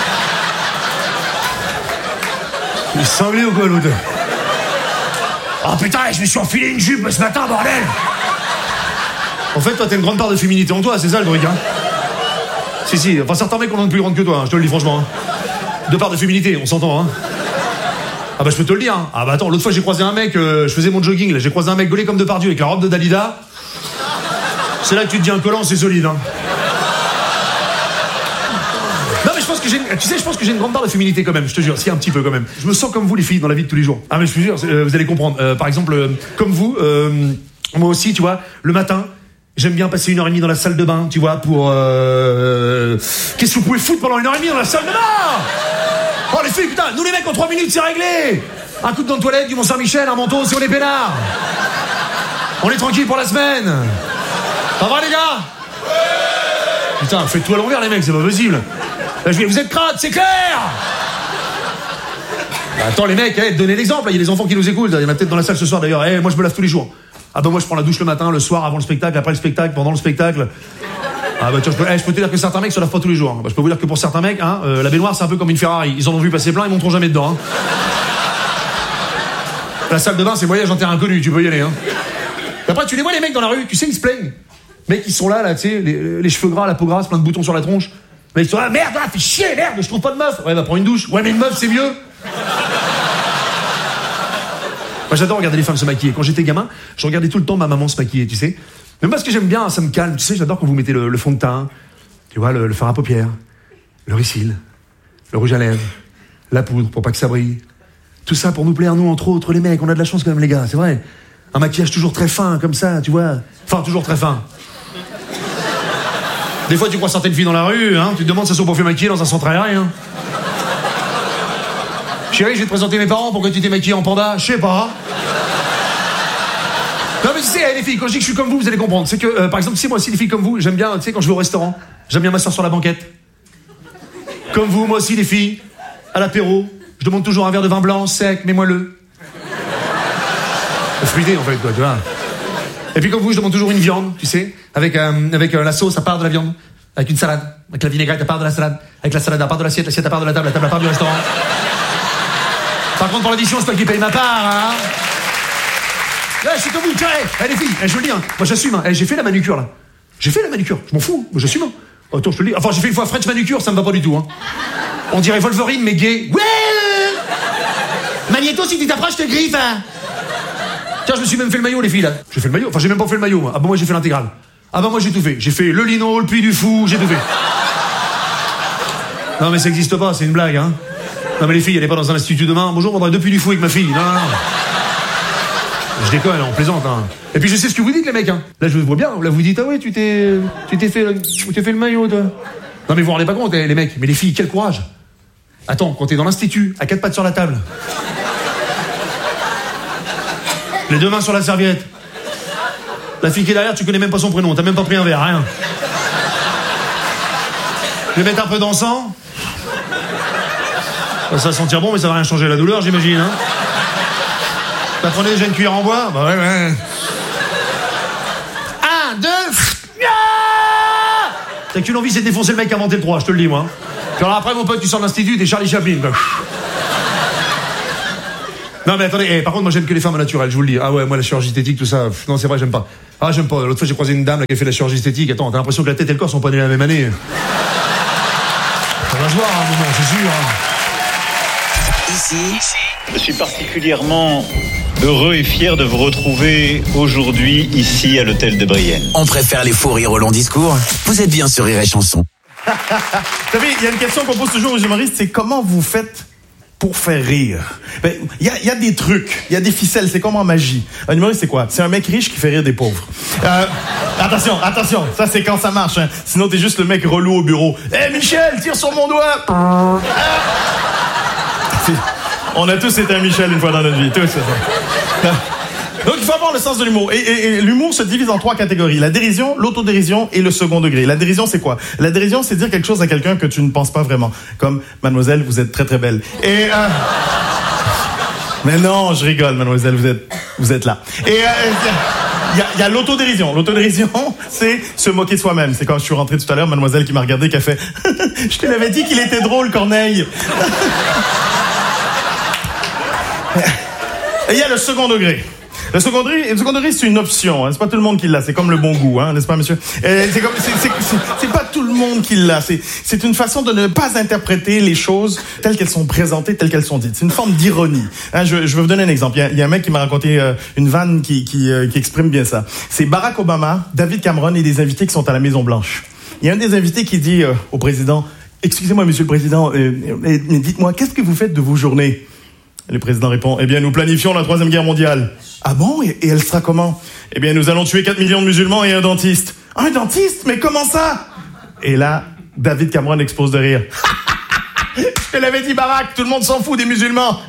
Il est cinglé ou quoi l'autre? Oh putain, je me suis enfilé une jupe ce matin, bordel! En fait, toi, t'as une grande part de féminité en toi, c'est ça le truc, hein? Si, si, enfin certains mecs ont une plus grande que toi, hein, je te le dis franchement. Hein. Deux parts de féminité, on s'entend, hein? Ah bah je peux te le dire, hein. Ah bah attends, l'autre fois j'ai croisé un mec, euh, je faisais mon jogging, là, j'ai croisé un mec gaulé comme Depardieu avec la robe de Dalida. C'est là que tu te dis un collant, c'est solide, hein. Non mais je pense que j'ai, tu sais, je pense que j'ai une grande part de féminité quand même, je te jure, si un petit peu quand même. Je me sens comme vous les filles dans la vie de tous les jours. Ah mais je te jure, euh, vous allez comprendre. Euh, par exemple, euh, comme vous, euh, moi aussi, tu vois, le matin, j'aime bien passer une heure et demie dans la salle de bain, tu vois, pour... Euh... Qu'est-ce que vous pouvez foutre pendant une heure et demie dans la salle de bain? Oh les filles, putain, nous les mecs en trois minutes c'est réglé. Un coup de dans de toilette, du Mont Saint-Michel, un manteau, si on est peinard. On est tranquille pour la semaine. Ça va les gars? Putain, faites-tout à l'envers les mecs, c'est pas possible. Là, je vais, vous êtes crades, c'est clair. Bah, attends les mecs, eh, donnez l'exemple, il y a des enfants qui nous écoutent, il y en a peut-être dans la salle ce soir d'ailleurs. Eh, moi je me lave tous les jours. Ah bah moi je prends la douche le matin, le soir, avant le spectacle, après le spectacle, pendant le spectacle. Ah bah tu vois, je peux, eh, je peux te dire que certains mecs se lavent pas tous les jours. Hein. Bah, je peux vous dire que pour certains mecs, hein, euh, la baignoire c'est un peu comme une Ferrari. Ils en ont vu passer plein, ils monteront jamais dedans. Hein. La salle de bain c'est voyage en terre inconnue, tu peux y aller. Hein. Et après tu les vois les mecs dans la rue, tu sais ils se plaignent. Mecs ils sont là, là, tu sais, les, les cheveux gras, la peau grasse, plein de boutons sur la tronche. Mais ils sont là, merde, là, fais chier, merde, je trouve pas de meuf. Ouais bah prends une douche. Ouais mais une meuf c'est mieux. Moi j'adore regarder les femmes se maquiller. Quand j'étais gamin, je regardais tout le temps ma maman se maquiller, tu sais. Même parce que j'aime bien, ça me calme. Tu sais, j'adore quand vous mettez le, le fond de teint, tu vois, le, le fard à paupières, le ricil, le rouge à lèvres, la poudre pour pas que ça brille. Tout ça pour nous plaire, nous, entre autres, les mecs. On a de la chance quand même, les gars, c'est vrai. Un maquillage toujours très fin, comme ça, tu vois. Enfin, toujours très fin. Des fois, tu crois certaines filles dans la rue, hein, tu te demandes si elles sont pas fait maquiller dans un centre aérien. Chérie, je vais te présenter mes parents pour que tu t'es maquillée en panda. Je sais pas. Non mais tu sais, les filles, quand je dis que je suis comme vous, vous allez comprendre. C'est que, euh, par exemple, tu sais, moi aussi, les filles comme vous, j'aime bien, tu sais, quand je vais au restaurant, j'aime bien m'asseoir sur la banquette. Comme vous, moi aussi, les filles, à l'apéro, je demande toujours un verre de vin blanc, sec, mais moelleux. Fruité, en fait, quoi, tu vois. Et puis comme vous, je demande toujours une viande, tu sais, avec, euh, avec euh, la sauce à part de la viande, avec une salade, avec la vinaigrette à part de la salade, avec la salade à part de l'assiette, l'assiette à part de la table, la table à part du restaurant. Par contre, pour l'addition, c'est toi qui paye ma part, hein. Là, je suis comme vous, tiens, hey, les filles, hey, je veux le dire, hein. Moi j'assume, hein. Hey, j'ai fait la manucure là. J'ai fait la manucure, je m'en fous, moi j'assume. Hein. Attends, je te le dis. Enfin, j'ai fait une fois French manucure, ça me va pas du tout. Hein. On dirait Wolverine, mais gay. Ouais. Magnéto, si tu t'approches, je te griffe. Hein. Tiens, je me suis même fait le maillot, les filles là. J'ai fait le maillot, enfin j'ai même pas fait le maillot. Moi. Ah bah moi j'ai fait l'intégrale. Ah bah moi j'ai tout fait. J'ai fait le lino, le puits du fou, j'ai tout fait. Non mais ça existe pas, c'est une blague, hein. Non mais les filles, elle est pas dans un institut de main. Bonjour, on voudrait deux puits du fou avec ma fille. Non, non, non. Je déconne, on plaisante, hein. Et puis je sais ce que vous dites, les mecs, hein. Là, je vois bien, là, vous dites, ah ouais, tu t'es, tu t'es fait, tu t'es fait le maillot, toi. Non, mais vous vous rendez pas compte, les mecs. Mais les filles, quel courage. Attends, quand t'es dans l'institut, à quatre pattes sur la table. Les deux mains sur la serviette. La fille qui est derrière, tu connais même pas son prénom, t'as même pas pris un verre, rien. Je vais mettre un peu d'encens. Ça va sentir bon, mais ça va rien changer à la douleur, j'imagine, hein. T'as prenez déjà une cuillère en bois? Bah ouais, ouais. Un, deux... T'as qu'une envie, c'est de défoncer le mec qui a inventé le trois, je te le dis, moi. Puis alors après, mon pote, tu sors de l'institut, t'es Charlie Chaplin, quoi. Non, mais attendez, eh, par contre, moi, j'aime que les femmes naturelles, je vous le dis. Ah ouais, moi, la chirurgie esthétique, tout ça, pff, non, c'est vrai, j'aime pas. Ah, j'aime pas. L'autre fois, j'ai croisé une dame là, qui a fait la chirurgie esthétique. Attends, t'as l'impression que la tête et le corps sont pas nés la même année. Ça va se voir à un moment, c'est sûr. Hein. Ici, je suis particulièrement heureux et fier de vous retrouver aujourd'hui ici à l'hôtel de Brienne. On préfère les faux rires au long discours. Vous êtes bien sur Rire et Chanson. Vous savez, il y a une question qu'on pose toujours aux humoristes, c'est comment vous faites pour faire rire? Ben, il y a, y a des trucs, il y a des ficelles, c'est comme en magie. Un humoriste, c'est quoi? C'est un mec riche qui fait rire des pauvres. Euh, attention, attention, ça c'est quand ça marche, hein. Sinon t'es juste le mec relou au bureau. Hé hey, Michel, tire sur mon doigt! Ah. On a tous été un Michel une fois dans notre vie, tous, c'est ça. Donc il faut avoir le sens de l'humour. Et, et, et l'humour se divise en trois catégories. La dérision, l'autodérision et le second degré. La dérision, c'est quoi? La dérision, c'est dire quelque chose à quelqu'un que tu ne penses pas vraiment. Comme, mademoiselle, vous êtes très très belle. Et... Euh... Mais non, je rigole, mademoiselle, vous êtes, vous êtes là. Et... Euh... Il y a, y a l'autodérision. L'autodérision, c'est se moquer de soi-même. C'est quand je suis rentré tout à l'heure, mademoiselle qui m'a regardé, qui a fait « Je te l'avais dit qu'il était drôle, Corneille !» Et il y a le second degré. Le second degré, le second degré, c'est une option. Hein. C'est pas tout le monde qui l'a. C'est comme le bon goût, hein, n'est-ce pas, monsieur? Et c'est, comme, c'est, c'est, c'est, c'est pas tout le monde qui l'a. C'est, c'est une façon de ne pas interpréter les choses telles qu'elles sont présentées, telles qu'elles sont dites. C'est une forme d'ironie. Hein, je, je vais vous donner un exemple. Il y a, il y a un mec qui m'a raconté euh, une vanne qui, qui, euh, qui exprime bien ça. C'est Barack Obama, David Cameron et des invités qui sont à la Maison Blanche. Il y a un des invités qui dit euh, au président « Excusez-moi, monsieur le président, euh, euh, dites-moi, qu'est-ce que vous faites de vos journées ?» Le président répond, eh bien, nous planifions la troisième guerre mondiale. Ah bon? Et, et elle sera comment? Eh bien, nous allons tuer quatre millions de musulmans et un dentiste. Un dentiste? Mais comment ça? Et là, David Cameron explose de rire. Je te l'avais dit, Barack, tout le monde s'en fout des musulmans.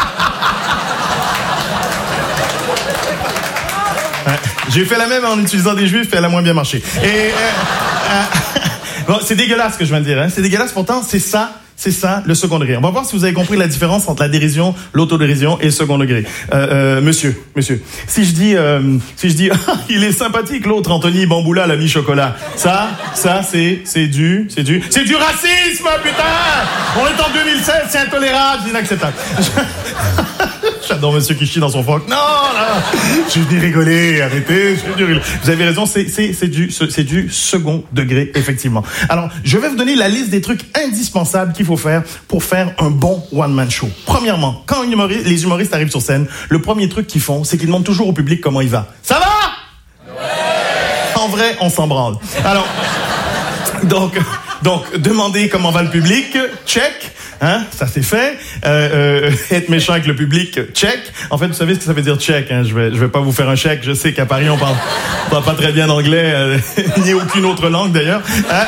Ouais, j'ai fait la même en utilisant des juifs et elle a moins bien marché. Et, euh, euh, bon, c'est dégueulasse ce que je viens de dire, hein. C'est dégueulasse, pourtant, c'est ça. C'est ça, le second degré. On va voir si vous avez compris la différence entre la dérision, l'autodérision et le second degré. Euh, euh, monsieur, monsieur, si je dis, euh, si je dis, ah, il est sympathique l'autre, Anthony Bamboula, l'ami chocolat. Ça, ça, c'est, c'est du, c'est du, c'est du racisme, putain! On est en deux mille seize, c'est intolérable, c'est inacceptable. J'adore monsieur qui chie dans son phoque. Non, là, je suis venu rigoler, arrêtez, je suis venu rigoler. Vous avez raison, c'est, c'est, c'est du, c'est du second degré, effectivement. Alors, je vais vous donner la liste des trucs indispensables qu'il faut faire pour faire un bon one-man show. Premièrement, quand humoriste, les humoristes arrivent sur scène, le premier truc qu'ils font, c'est qu'ils demandent toujours au public comment il va. Ça va? Ouais. En vrai, on s'en branle. Alors, donc, donc, demandez comment va le public, check. Hein, ça c'est fait. Euh, euh, être méchant avec le public, check. En fait, vous savez ce que ça veut dire check. Hein? Je vais, je vais pas vous faire un chèque. Je sais qu'à Paris on parle, on parle pas très bien anglais, euh, ni aucune autre langue d'ailleurs. Hein?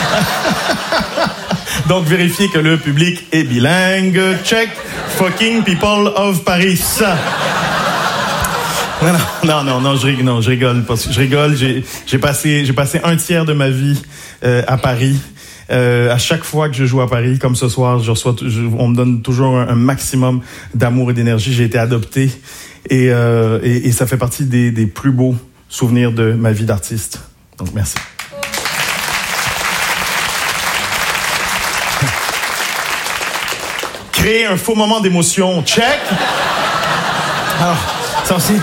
Donc vérifiez que le public est bilingue. Check. Fucking people of Paris. Non, non, non, non, je rigole, non, je rigole parce que je rigole. J'ai, j'ai passé, j'ai passé un tiers de ma vie euh, à Paris. Euh, à chaque fois que je joue à Paris, comme ce soir, je reçois, je, on me donne toujours un, un maximum d'amour et d'énergie. J'ai été adopté et, euh, et, et ça fait partie des, des plus beaux souvenirs de ma vie d'artiste. Donc merci. Créer un faux moment d'émotion, check. Alors, ça aussi.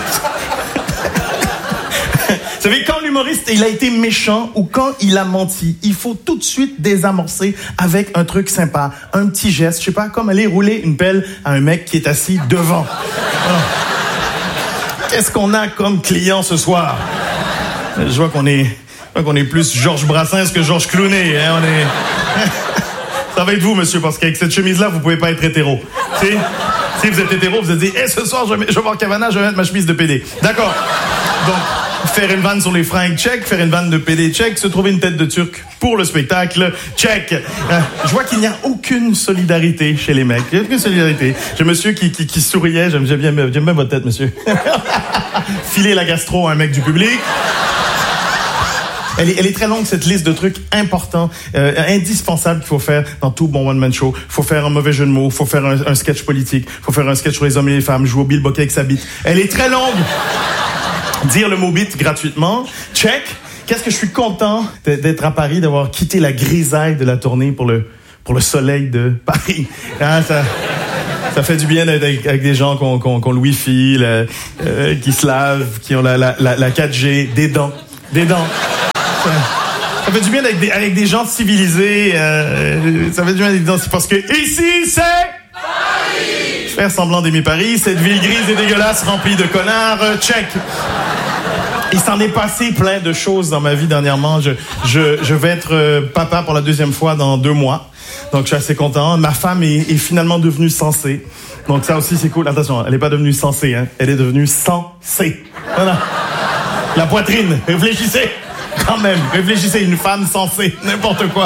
Vous savez, quand l'humoriste, il a été méchant ou quand il a menti, il faut tout de suite désamorcer avec un truc sympa, un petit geste, je sais pas, comme aller rouler une pelle à un mec qui est assis devant. Alors, qu'est-ce qu'on a comme client ce soir? Je vois qu'on est, je vois qu'on est plus Georges Brassens que Georges Clooney, hein, on est... Ça va être vous, monsieur, parce qu'avec cette chemise-là, vous pouvez pas être hétéro. Si, si vous êtes hétéro, vous êtes dit, hey, ce soir, je vais, je vais voir Cavana, je vais mettre ma chemise de P D. D'accord. Donc, faire une vanne sur les fringues, check. Faire une vanne de P D, check. Se trouver une tête de turc pour le spectacle, check. Euh, je vois qu'il n'y a aucune solidarité chez les mecs. Il n'y a aucune solidarité. J'ai monsieur qui, qui, qui souriait. J'aime, j'aime, bien, j'aime bien votre tête, monsieur. Filer la gastro à un mec du public. Elle est, elle est très longue, cette liste de trucs importants, euh, indispensables qu'il faut faire dans tout bon one-man show. Il faut faire un mauvais jeu de mots, il faut faire un, un sketch politique, il faut faire un sketch sur les hommes et les femmes, jouer au Bill Bokeh avec sa bite. Elle est très longue. Dire le mot bite gratuitement, check. Qu'est-ce que je suis content d'être à Paris, d'avoir quitté la grisaille de la tournée pour le, pour le soleil de Paris. Hein, ça... Ça fait du bien d'être avec, avec des gens qui ont, qui ont, qui ont le Wi-Fi, le, euh, qui se lavent, qui ont la, la, la, la quatre G, des dents. Des dents. Ça, ça fait du bien avec des, avec des gens civilisés. Euh, ça fait du bien avec des gens... Parce que ici, c'est... Paris! Faire semblant d'aimer Paris, cette ville grise et dégueulasse remplie de connards. Euh, check. Il s'en est passé plein de choses dans ma vie dernièrement. Je, je, je vais être euh, papa pour la deuxième fois dans deux mois. Donc, je suis assez content. Ma femme est, est finalement devenue sensée. Donc, ça aussi, c'est cool. Attention, elle n'est pas devenue sensée, hein. Elle est devenue sensée. Voilà. La poitrine. Réfléchissez. Quand même. Réfléchissez. Une femme sensée. N'importe quoi.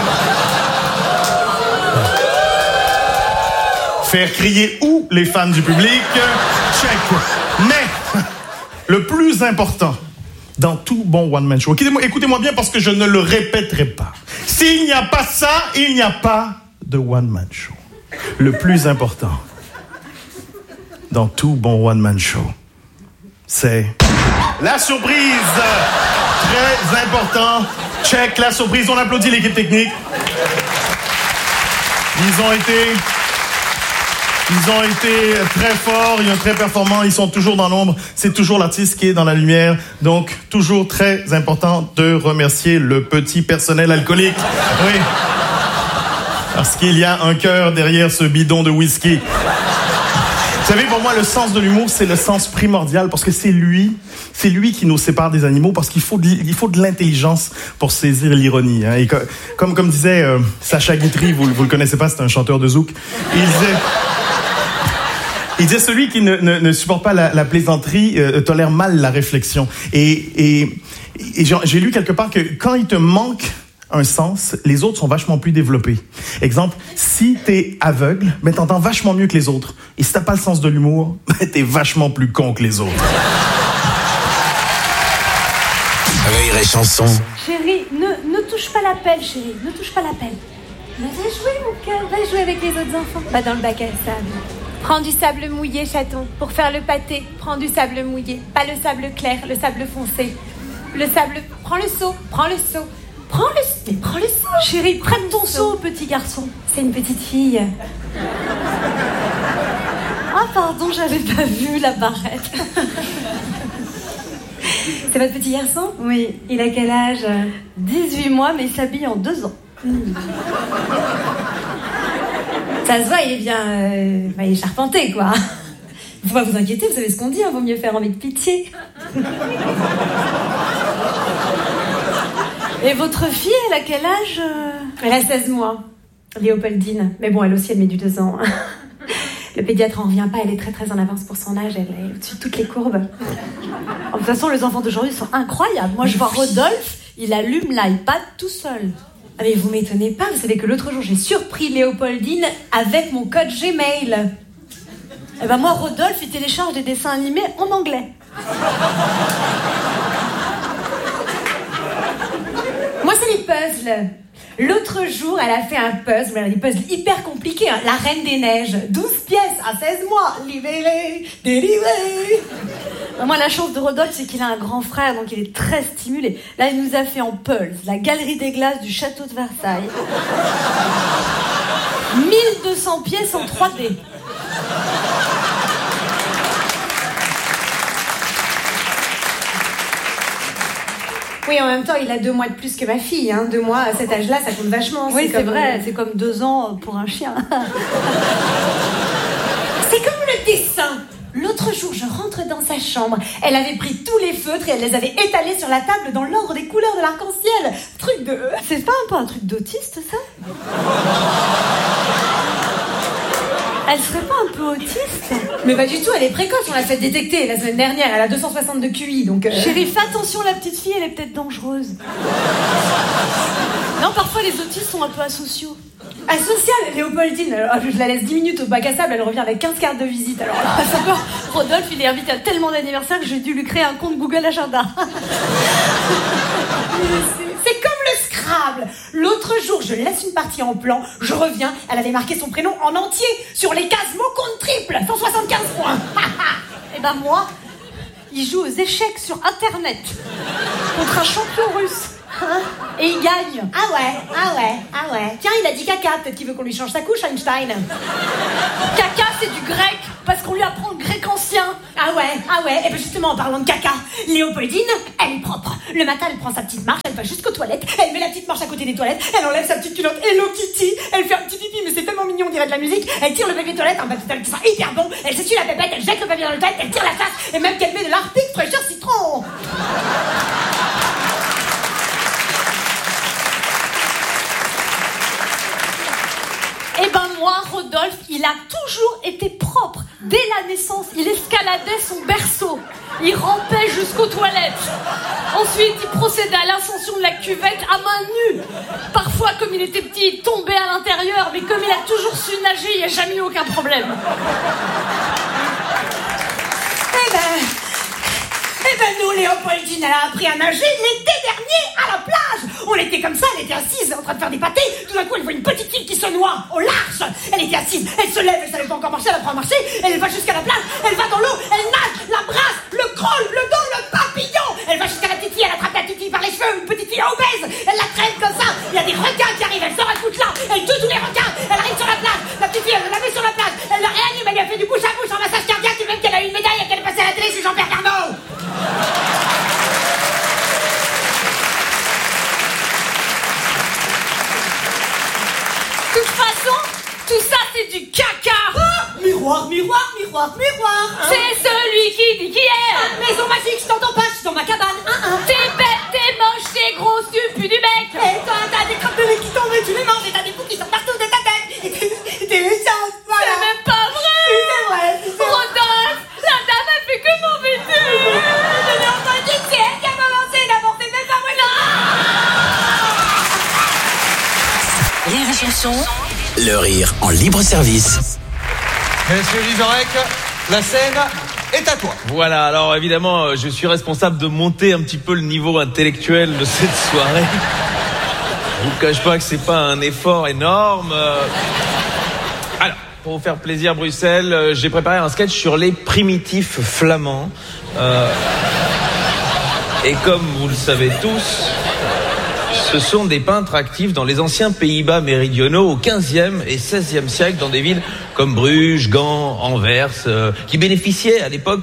Faire crier où les fans du public? Check. Mais, le plus important dans tout bon one-man show, écoutez-moi, écoutez-moi bien parce que je ne le répéterai pas. S'il n'y a pas ça, il n'y a pas de one-man show. Le plus important dans tout bon one-man show, c'est la surprise. Très important. Check, la surprise. On applaudit l'équipe technique. Ils ont été... Ils ont été très forts, ils sont très performants, ils sont toujours dans l'ombre. C'est toujours l'artiste qui est dans la lumière. Donc, toujours très important de remercier le petit personnel alcoolique. Oui. Parce qu'il y a un cœur derrière ce bidon de whisky. Vous savez, pour moi, le sens de l'humour, c'est le sens primordial parce que c'est lui, c'est lui qui nous sépare des animaux parce qu'il faut de, il faut de l'intelligence pour saisir l'ironie. Hein. Et que, comme, comme disait euh, Sacha Guitry, vous, vous le connaissez pas, c'est un chanteur de zouk. Il disait... Il disait celui qui ne, ne, ne supporte pas la, la plaisanterie euh, tolère mal la réflexion. Et, et, et j'ai, j'ai lu quelque part que quand il te manque un sens, les autres sont vachement plus développés. Exemple, si t'es aveugle, ben t'entends vachement mieux que les autres. Et si t'as pas le sens de l'humour, ben t'es vachement plus con que les autres. Rire et chanson. Chérie, ne, ne touche pas la pelle, chérie. Ne touche pas la pelle. Va jouer, mon cœur. Va jouer avec les autres enfants. Va dans le bac à sable. Prends du sable mouillé, chaton. Pour faire le pâté, prends du sable mouillé. Pas le sable clair, le sable foncé. Le sable... Prends le seau, prends le seau. Prends le... Mais prends le seau. Chérie, prête ton seau, petit garçon. C'est une petite fille. Ah, pardon, j'avais pas vu la barrette. C'est votre petit garçon? Oui. Il a quel âge? dix-huit mois, mais il s'habille en deux ans. Mmh. Ça se voit, il est bien... Euh, bah, il est charpenté, quoi. Faut pas vous inquiéter, vous savez ce qu'on dit, hein, vaut mieux faire envie de pitié. Et votre fille, elle a quel âge? Elle a seize mois. Léopoldine. Mais bon, elle aussi, elle met du deux ans. Le pédiatre en revient pas, elle est très très en avance pour son âge, elle est au-dessus de toutes les courbes. De toute façon, les enfants d'aujourd'hui sont incroyables. Moi, je vois Rodolphe, il allume l'iPad tout seul. Ah mais vous m'étonnez pas, vous savez que l'autre jour j'ai surpris Léopoldine avec mon code Gmail. Eh ben moi, Rodolphe, il télécharge des dessins animés en anglais. Moi, c'est les puzzles. L'autre jour, elle a fait un puzzle, elle a des puzzles hyper compliqués. Hein. La Reine des Neiges, douze pièces à seize mois, libéré, délivré. Moi, la chance de Rodolphe, c'est qu'il a un grand frère, donc il est très stimulé. Là, il nous a fait en Pulse, la galerie des glaces du château de Versailles. mille deux cents pièces en trois D. Oui, en même temps, il a deux mois de plus que ma fille. Hein. Deux mois, à cet âge-là, ça compte vachement. Oui, c'est, c'est vrai. Euh... C'est comme deux ans pour un chien. C'est comme le dessin. L'autre jour, je rentre dans sa chambre. Elle avait pris tous les feutres et elle les avait étalés sur la table dans l'ordre des couleurs de l'arc-en-ciel. Truc de... C'est pas un peu un truc d'autiste, ça? Elle serait pas un peu autiste? Mais pas du tout, elle est précoce, on l'a fait détecter la semaine dernière, elle a deux cent soixante de Q I, donc... Euh... Chérie, fais attention, la petite fille, elle est peut-être dangereuse. Non, parfois les autistes sont un peu asociaux. Asociale, Léopoldine, alors, je la laisse dix minutes au bac à sable, elle revient avec quinze cartes de visite, alors là... Rodolphe, il est invité à tellement d'anniversaires que j'ai dû lui créer un compte Google Agenda. C'est comme le Scrabble. L'autre jour, je laisse une partie en plan, je reviens, elle avait marqué son prénom en entier sur les cases mots compte triple, cent soixante-quinze points. Et ben moi, il joue aux échecs sur Internet contre un champion russe. Hein? Et il gagne. Ah ouais, ah ouais, ah ouais. Tiens, il a dit caca, peut-être qu'il veut qu'on lui change sa couche, Einstein. Caca, c'est du grec, parce qu'on lui apprend le grec ancien. Ah ouais, ah ouais. Et bien justement, en parlant de caca, Léopoldine, elle est propre. Le matin, elle prend sa petite marche, elle va jusqu'aux toilettes, elle met la petite marche à côté des toilettes, elle enlève sa petite culotte Hello Kitty, elle fait un petit pipi, mais c'est tellement mignon, on dirait de la musique. Elle tire le papier de toilette, un papier de toilette qui sent hyper bon, elle s'essuie la pépette, elle jette le papier dans le toilette, elle tire la chasse, et même qu'elle met de l'arpic fraîcheur citron. Eh ben moi, Rodolphe, il a toujours été propre. Dès la naissance, il escaladait son berceau. Il rampait jusqu'aux toilettes. Ensuite, il procédait à l'ascension de la cuvette à main nue. Parfois, comme il était petit, il tombait à l'intérieur, mais comme il a toujours su nager, il n'y a jamais eu aucun problème. Eh ben... Eh ben nous, Léopoldine, elle a appris à nager l'été dernier à la plage. On était comme ça, elle était assise en train de faire des pâtés. Tout d'un coup, elle voit une petite fille qui se noie au large. Elle était assise, elle se lève, elle savait pas encore marcher, elle apprend à marcher. Elle va jusqu'à la plage, elle va dans l'eau, elle nage, la brasse, le crawl, le dos, le papillon. Elle va jusqu'à la petite fille, elle attrape la petite fille par les cheveux, une petite fille obèse. Elle la traîne comme ça. Il y a des requins qui arrivent, elle sort un coup de là, elle tue tous les requins. Elle arrive sur la plage, la petite fille, elle la met sur la plage, elle la réanime, elle lui a fait du bouche à bouche en massage cardiaque, et même qu'elle a eu une médaille et qu'elle est passée à la télé, c'est Jean-Pierre Carnot. De toute façon, tout ça c'est du caca. Ah, miroir, miroir, miroir, miroir. Hein? C'est celui qui dit qui est. Ah, maison magique, je t'entends pas, je suis dans ma cabane. Hein, hein. T'es bête, t'es moche, t'es grosse, tu pues du bec. Et toi, t'as des crêpes de lait qui tombent et tu les manges et t'as des poux qui sortent partout de ta tête. Et t'es, t'es méchante, voilà. C'est même pas vrai. C'est vrai, c'est vrai. Rodolphe, la dame a fait que m'embêter. Je l'ai entendu, c'est elle qui a commencé d'abord, c'est même pas moi. Rire et chanson. Le rire en libre service. Monsieur Vizorek, la scène est à toi. Voilà, alors évidemment, je suis responsable de monter un petit peu le niveau intellectuel de cette soirée. Je vous cache pas que c'est pas un effort énorme. Alors, pour vous faire plaisir, Bruxelles, j'ai préparé un sketch sur les primitifs flamands. Euh... Et comme vous le savez tous, ce sont des peintres actifs dans les anciens Pays-Bas méridionaux au quinzième et seizième siècle, dans des villes comme Bruges, Gand, Anvers, euh, qui bénéficiaient à l'époque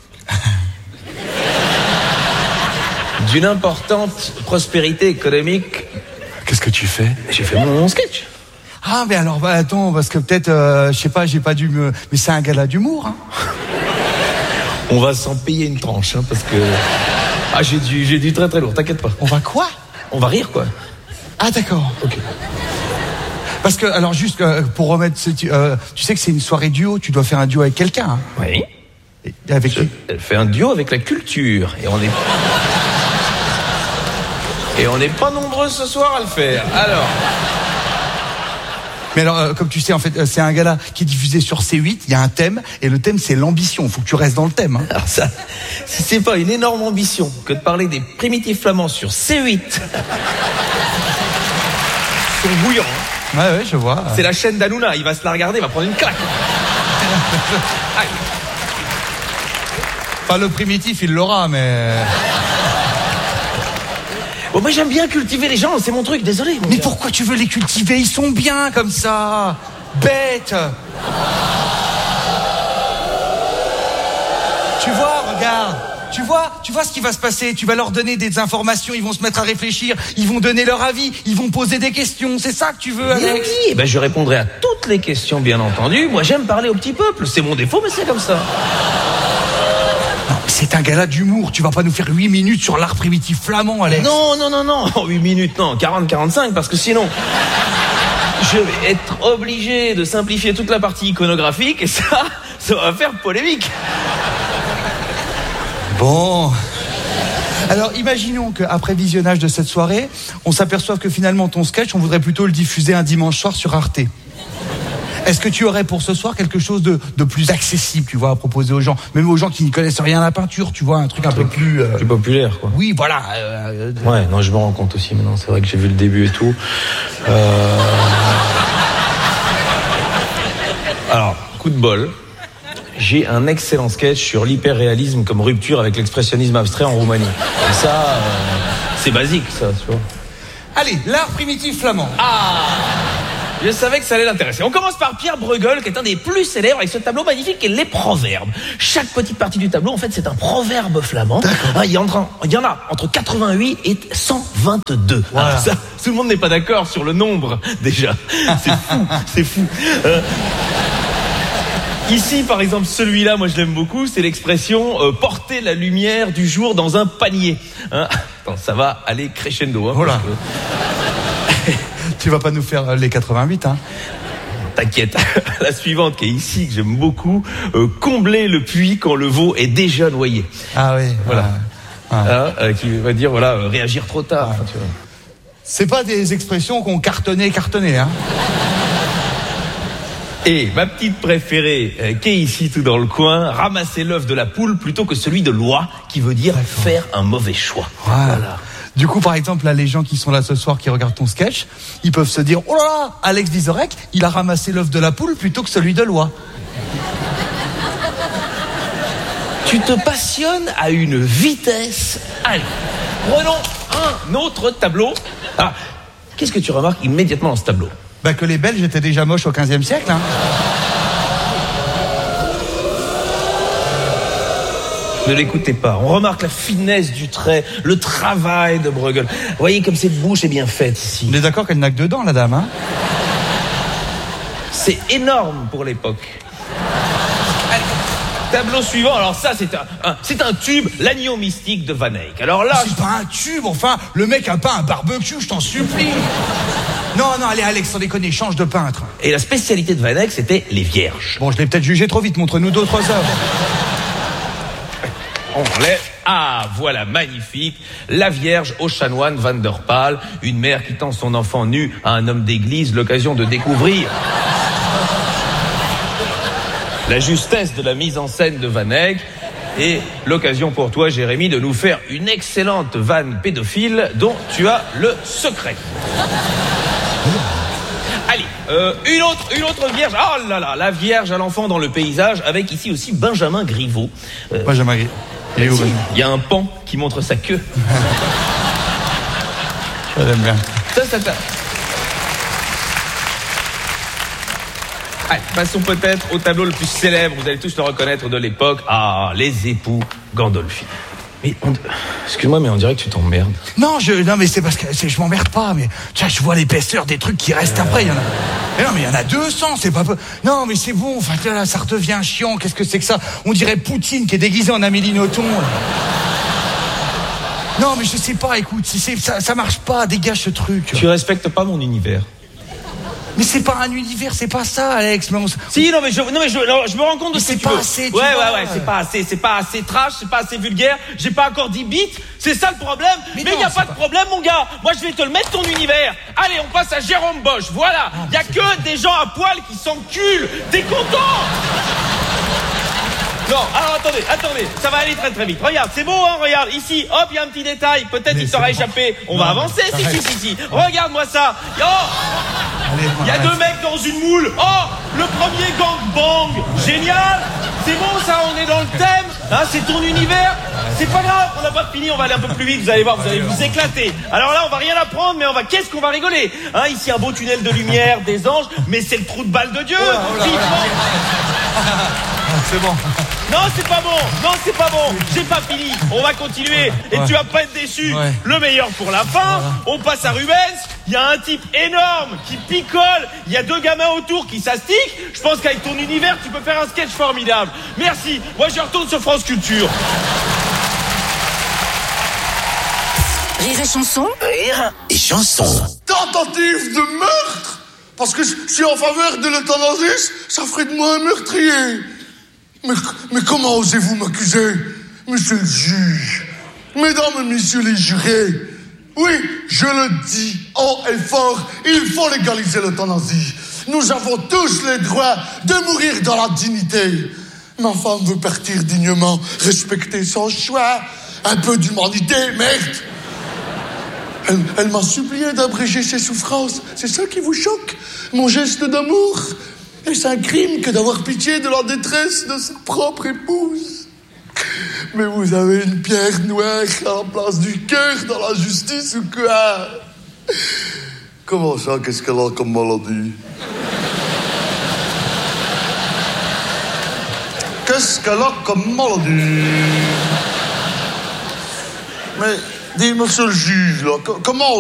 d'une importante prospérité économique. Qu'est-ce que tu fais? J'ai fait mon sketch. Ah, mais alors, bah, attends, parce que peut-être, euh, je sais pas, j'ai pas dû me... Mais c'est un gala d'humour, hein. On va s'en payer une tranche, hein, parce que... Ah, j'ai du, j'ai du très très lourd, t'inquiète pas. On va quoi? On va rire, quoi. Ah, d'accord. Ok. Parce que, alors, juste euh, pour remettre... Ce, euh, tu sais que c'est une soirée duo, tu dois faire un duo avec quelqu'un, hein. Oui. Et avec Je, qui? Elle fait un duo avec la culture, et on est... Et on n'est pas nombreux ce soir à le faire. Alors... Mais alors, euh, comme tu sais, en fait, euh, c'est un gala qui est diffusé sur C huit, il y a un thème, et le thème, c'est l'ambition. Il faut que tu restes dans le thème. Hein. Alors ça, si c'est pas une énorme ambition que de parler des primitifs flamands sur C huit... Ils sont bouillants. Hein. Ouais, ouais, je vois. C'est la chaîne d'Hanouna, il va se la regarder, il va prendre une claque. Aïe. Pas le primitif, il l'aura, mais... Bon, moi j'aime bien cultiver les gens, c'est mon truc, désolé. Mon mais gars. pourquoi tu veux les cultiver? Ils sont bien comme ça. Bêtes. Tu vois, regarde. Tu vois, tu vois ce qui va se passer. Tu vas leur donner des informations, ils vont se mettre à réfléchir, ils vont donner leur avis, ils vont poser des questions. C'est ça que tu veux, Alex? Oui, oui, ben je répondrai à toutes les questions, bien entendu. Moi j'aime parler au petit peuple, c'est mon défaut, mais c'est comme ça. Non, c'est un gala d'humour. Tu vas pas nous faire huit minutes sur l'art primitif flamand, Alex. Non, non, non, non. huit minutes, non. quarante, quarante-cinq, parce que sinon, je vais être obligé de simplifier toute la partie iconographique et ça, ça va faire polémique. Bon. Alors, imaginons qu'après visionnage de cette soirée, on s'aperçoive que finalement, ton sketch, on voudrait plutôt le diffuser un dimanche soir sur Arte. Est-ce que tu aurais pour ce soir quelque chose de, de plus accessible, tu vois, à proposer aux gens, même aux gens qui n'y connaissent rien à la peinture, tu vois, un truc un, un peu plus... Euh... plus populaire, quoi. Oui, voilà. Euh, euh... Ouais, non, je me rends compte aussi maintenant, c'est vrai que j'ai vu le début et tout. Euh... Alors, coup de bol, j'ai un excellent sketch sur l'hyperréalisme comme rupture avec l'expressionnisme abstrait en Roumanie. Et ça, euh, C'est basique, ça, tu vois. Allez, l'art primitif flamand. Ah, je savais que ça allait l'intéresser. On commence par Pierre Bruegel, qui est un des plus célèbres avec ce tableau magnifique et les proverbes. Chaque petite partie du tableau, en fait, c'est un proverbe flamand. Ah, il, y en a, il y en a entre quatre-vingt-huit et cent vingt-deux. Voilà. Alors ça, tout le monde n'est pas d'accord sur le nombre, déjà. C'est fou, c'est fou. Euh, Ici, par exemple, celui-là, moi je l'aime beaucoup, c'est l'expression euh, « porter la lumière du jour dans un panier hein ». Attends, ça va aller crescendo. Hein, voilà. Que... Tu vas pas nous faire euh, les quatre-vingt-huit, hein? T'inquiète. La suivante qui est ici, que j'aime beaucoup, euh, « combler le puits quand le veau est déjà noyé ». Ah oui. Voilà. Ah. Hein, euh, qui veut dire, voilà, euh, réagir trop tard. Ah. Hein, tu vois. C'est pas des expressions qu'on cartonnait, cartonnait, hein? Et ma petite préférée, euh, qui est ici tout dans le coin, ramasser l'œuf de la poule plutôt que celui de l'oie, qui veut dire faire un mauvais choix. Voilà. Voilà. Du coup, par exemple, là, les gens qui sont là ce soir, qui regardent ton sketch, ils peuvent se dire, oh là là, Alex Vizorek, il a ramassé l'œuf de la poule plutôt que celui de l'oie. Tu te passionnes à une vitesse. Allez, prenons un autre tableau. Ah, qu'est-ce que tu remarques immédiatement dans ce tableau? Bah que les Belges étaient déjà moches au quinzième siècle, hein. Ne l'écoutez pas. On remarque la finesse du trait, le travail de Bruegel. Vous voyez comme cette bouche est bien faite ici. On est d'accord qu'elle n'a que deux dents, la dame, hein. C'est énorme pour l'époque. Allez, tableau suivant. Alors ça, c'est un, un, c'est un tube, l'agneau mystique de Van Eyck. Alors là, c'est je... pas un tube, enfin. Le mec a pas un barbecue, je t'en supplie. Non, non, allez, Alex, sans déconner, change de peintre. Et la spécialité de Van Eyck, c'était les vierges. Bon, je l'ai peut-être jugé trop vite, montre-nous d'autres œuvres. On enlève. Ah, voilà, magnifique. La Vierge au chanoine Van der Pal, une mère qui tend son enfant nu à un homme d'église, l'occasion de découvrir la justesse de la mise en scène de Van Eyck. Et l'occasion pour toi, Jérémy, de nous faire une excellente vanne pédophile dont tu as le secret. Allez, euh, une autre, une autre vierge. Oh là là, la vierge à l'enfant dans le paysage, avec ici aussi Benjamin Griveaux. Euh, Benjamin Griveaux. Il y a un pan qui montre sa queue. Je l'aime bien. Ça, ça t'a... Allez, passons peut-être au tableau le plus célèbre, vous allez tous le reconnaître de l'époque. Ah, les époux Gandolfini. Mais on... excuse-moi, mais on dirait que tu t'emmerdes. Non, je, non, mais c'est parce que c'est, je m'emmerde pas, mais tu vois, je vois l'épaisseur des trucs qui restent euh... après. Il y en a. Mais non, mais il y en a deux cents, c'est pas peu. Non, mais c'est bon. Enfin, là, ça redevient chiant. Qu'est-ce que c'est que ça? On dirait Poutine qui est déguisé en Amélie Nothomb. Non, mais je sais pas. Écoute, c'est, ça, ça marche pas. Dégage ce truc. Tu respectes pas mon univers. Mais c'est pas un univers, c'est pas ça, Alex. Mais on... Si, non, mais je, non, mais je, non, je me rends compte de mais ce que c'est tu pas veux. assez, tu ouais, vois. ouais, ouais, c'est pas assez, c'est pas assez trash, c'est pas assez vulgaire. J'ai pas encore dit bite, c'est ça le problème. Mais il y a pas, pas de problème, mon gars. Moi, je vais te le mettre ton univers. Allez, on passe à Jérôme Bosch. Voilà. Il y a que des gens à poil qui s'enculent. T'es content? Non, alors attendez, attendez, ça va aller très très vite. Regarde, c'est beau, hein, regarde, ici, hop, il y a un petit détail, peut-être il t'aura échappé. On non, va avancer, si, si, si, si. Regarde-moi ça. Oh, il y a deux mecs dans une moule. Oh, le premier gangbang. Génial. C'est bon, ça, on est dans le thème. Hein, c'est ton univers. C'est pas grave, on n'a pas fini, on va aller un peu plus vite, vous allez voir, vous allez vous éclater. Alors là, on va rien apprendre, mais on va, qu'est-ce qu'on va rigoler? Hein, ici, un beau tunnel de lumière, des anges, mais c'est le trou de balle de Dieu. Oh là, oh là, c'est bon. Non, c'est pas bon. Non, c'est pas bon. J'ai pas fini. On va continuer. Et ouais. Tu vas pas être déçu. Ouais. Le meilleur pour la fin. Ouais. On passe à Rubens. Il y a un type énorme qui picole. Il y a deux gamins autour qui s'astiquent. Je pense qu'avec ton univers, tu peux faire un sketch formidable. Merci. Moi, je retourne sur France Culture. Rire et chanson. Rire et chanson. Tentative de meurtre. Parce que je suis en faveur de l'euthanasie, ça ferait de moi un meurtrier. Mais, mais comment osez-vous m'accuser, monsieur le juge? Mesdames et messieurs les jurés, oui, je le dis haut et fort, il faut légaliser l'euthanasie. Nous avons tous le droit de mourir dans la dignité. Ma femme veut partir dignement, respecter son choix. Un peu d'humanité, merde. Elle, elle m'a supplié d'abréger ses souffrances. C'est ça qui vous choque? Mon geste d'amour? Est-ce un crime que d'avoir pitié de la détresse de sa propre épouse? Mais vous avez une pierre noire à la place du cœur dans la justice ou quoi? Comment ça, qu'est-ce qu'elle a comme maladie? Qu'est-ce qu'elle a comme maladie? Mais, dis, monsieur le juge, là, comment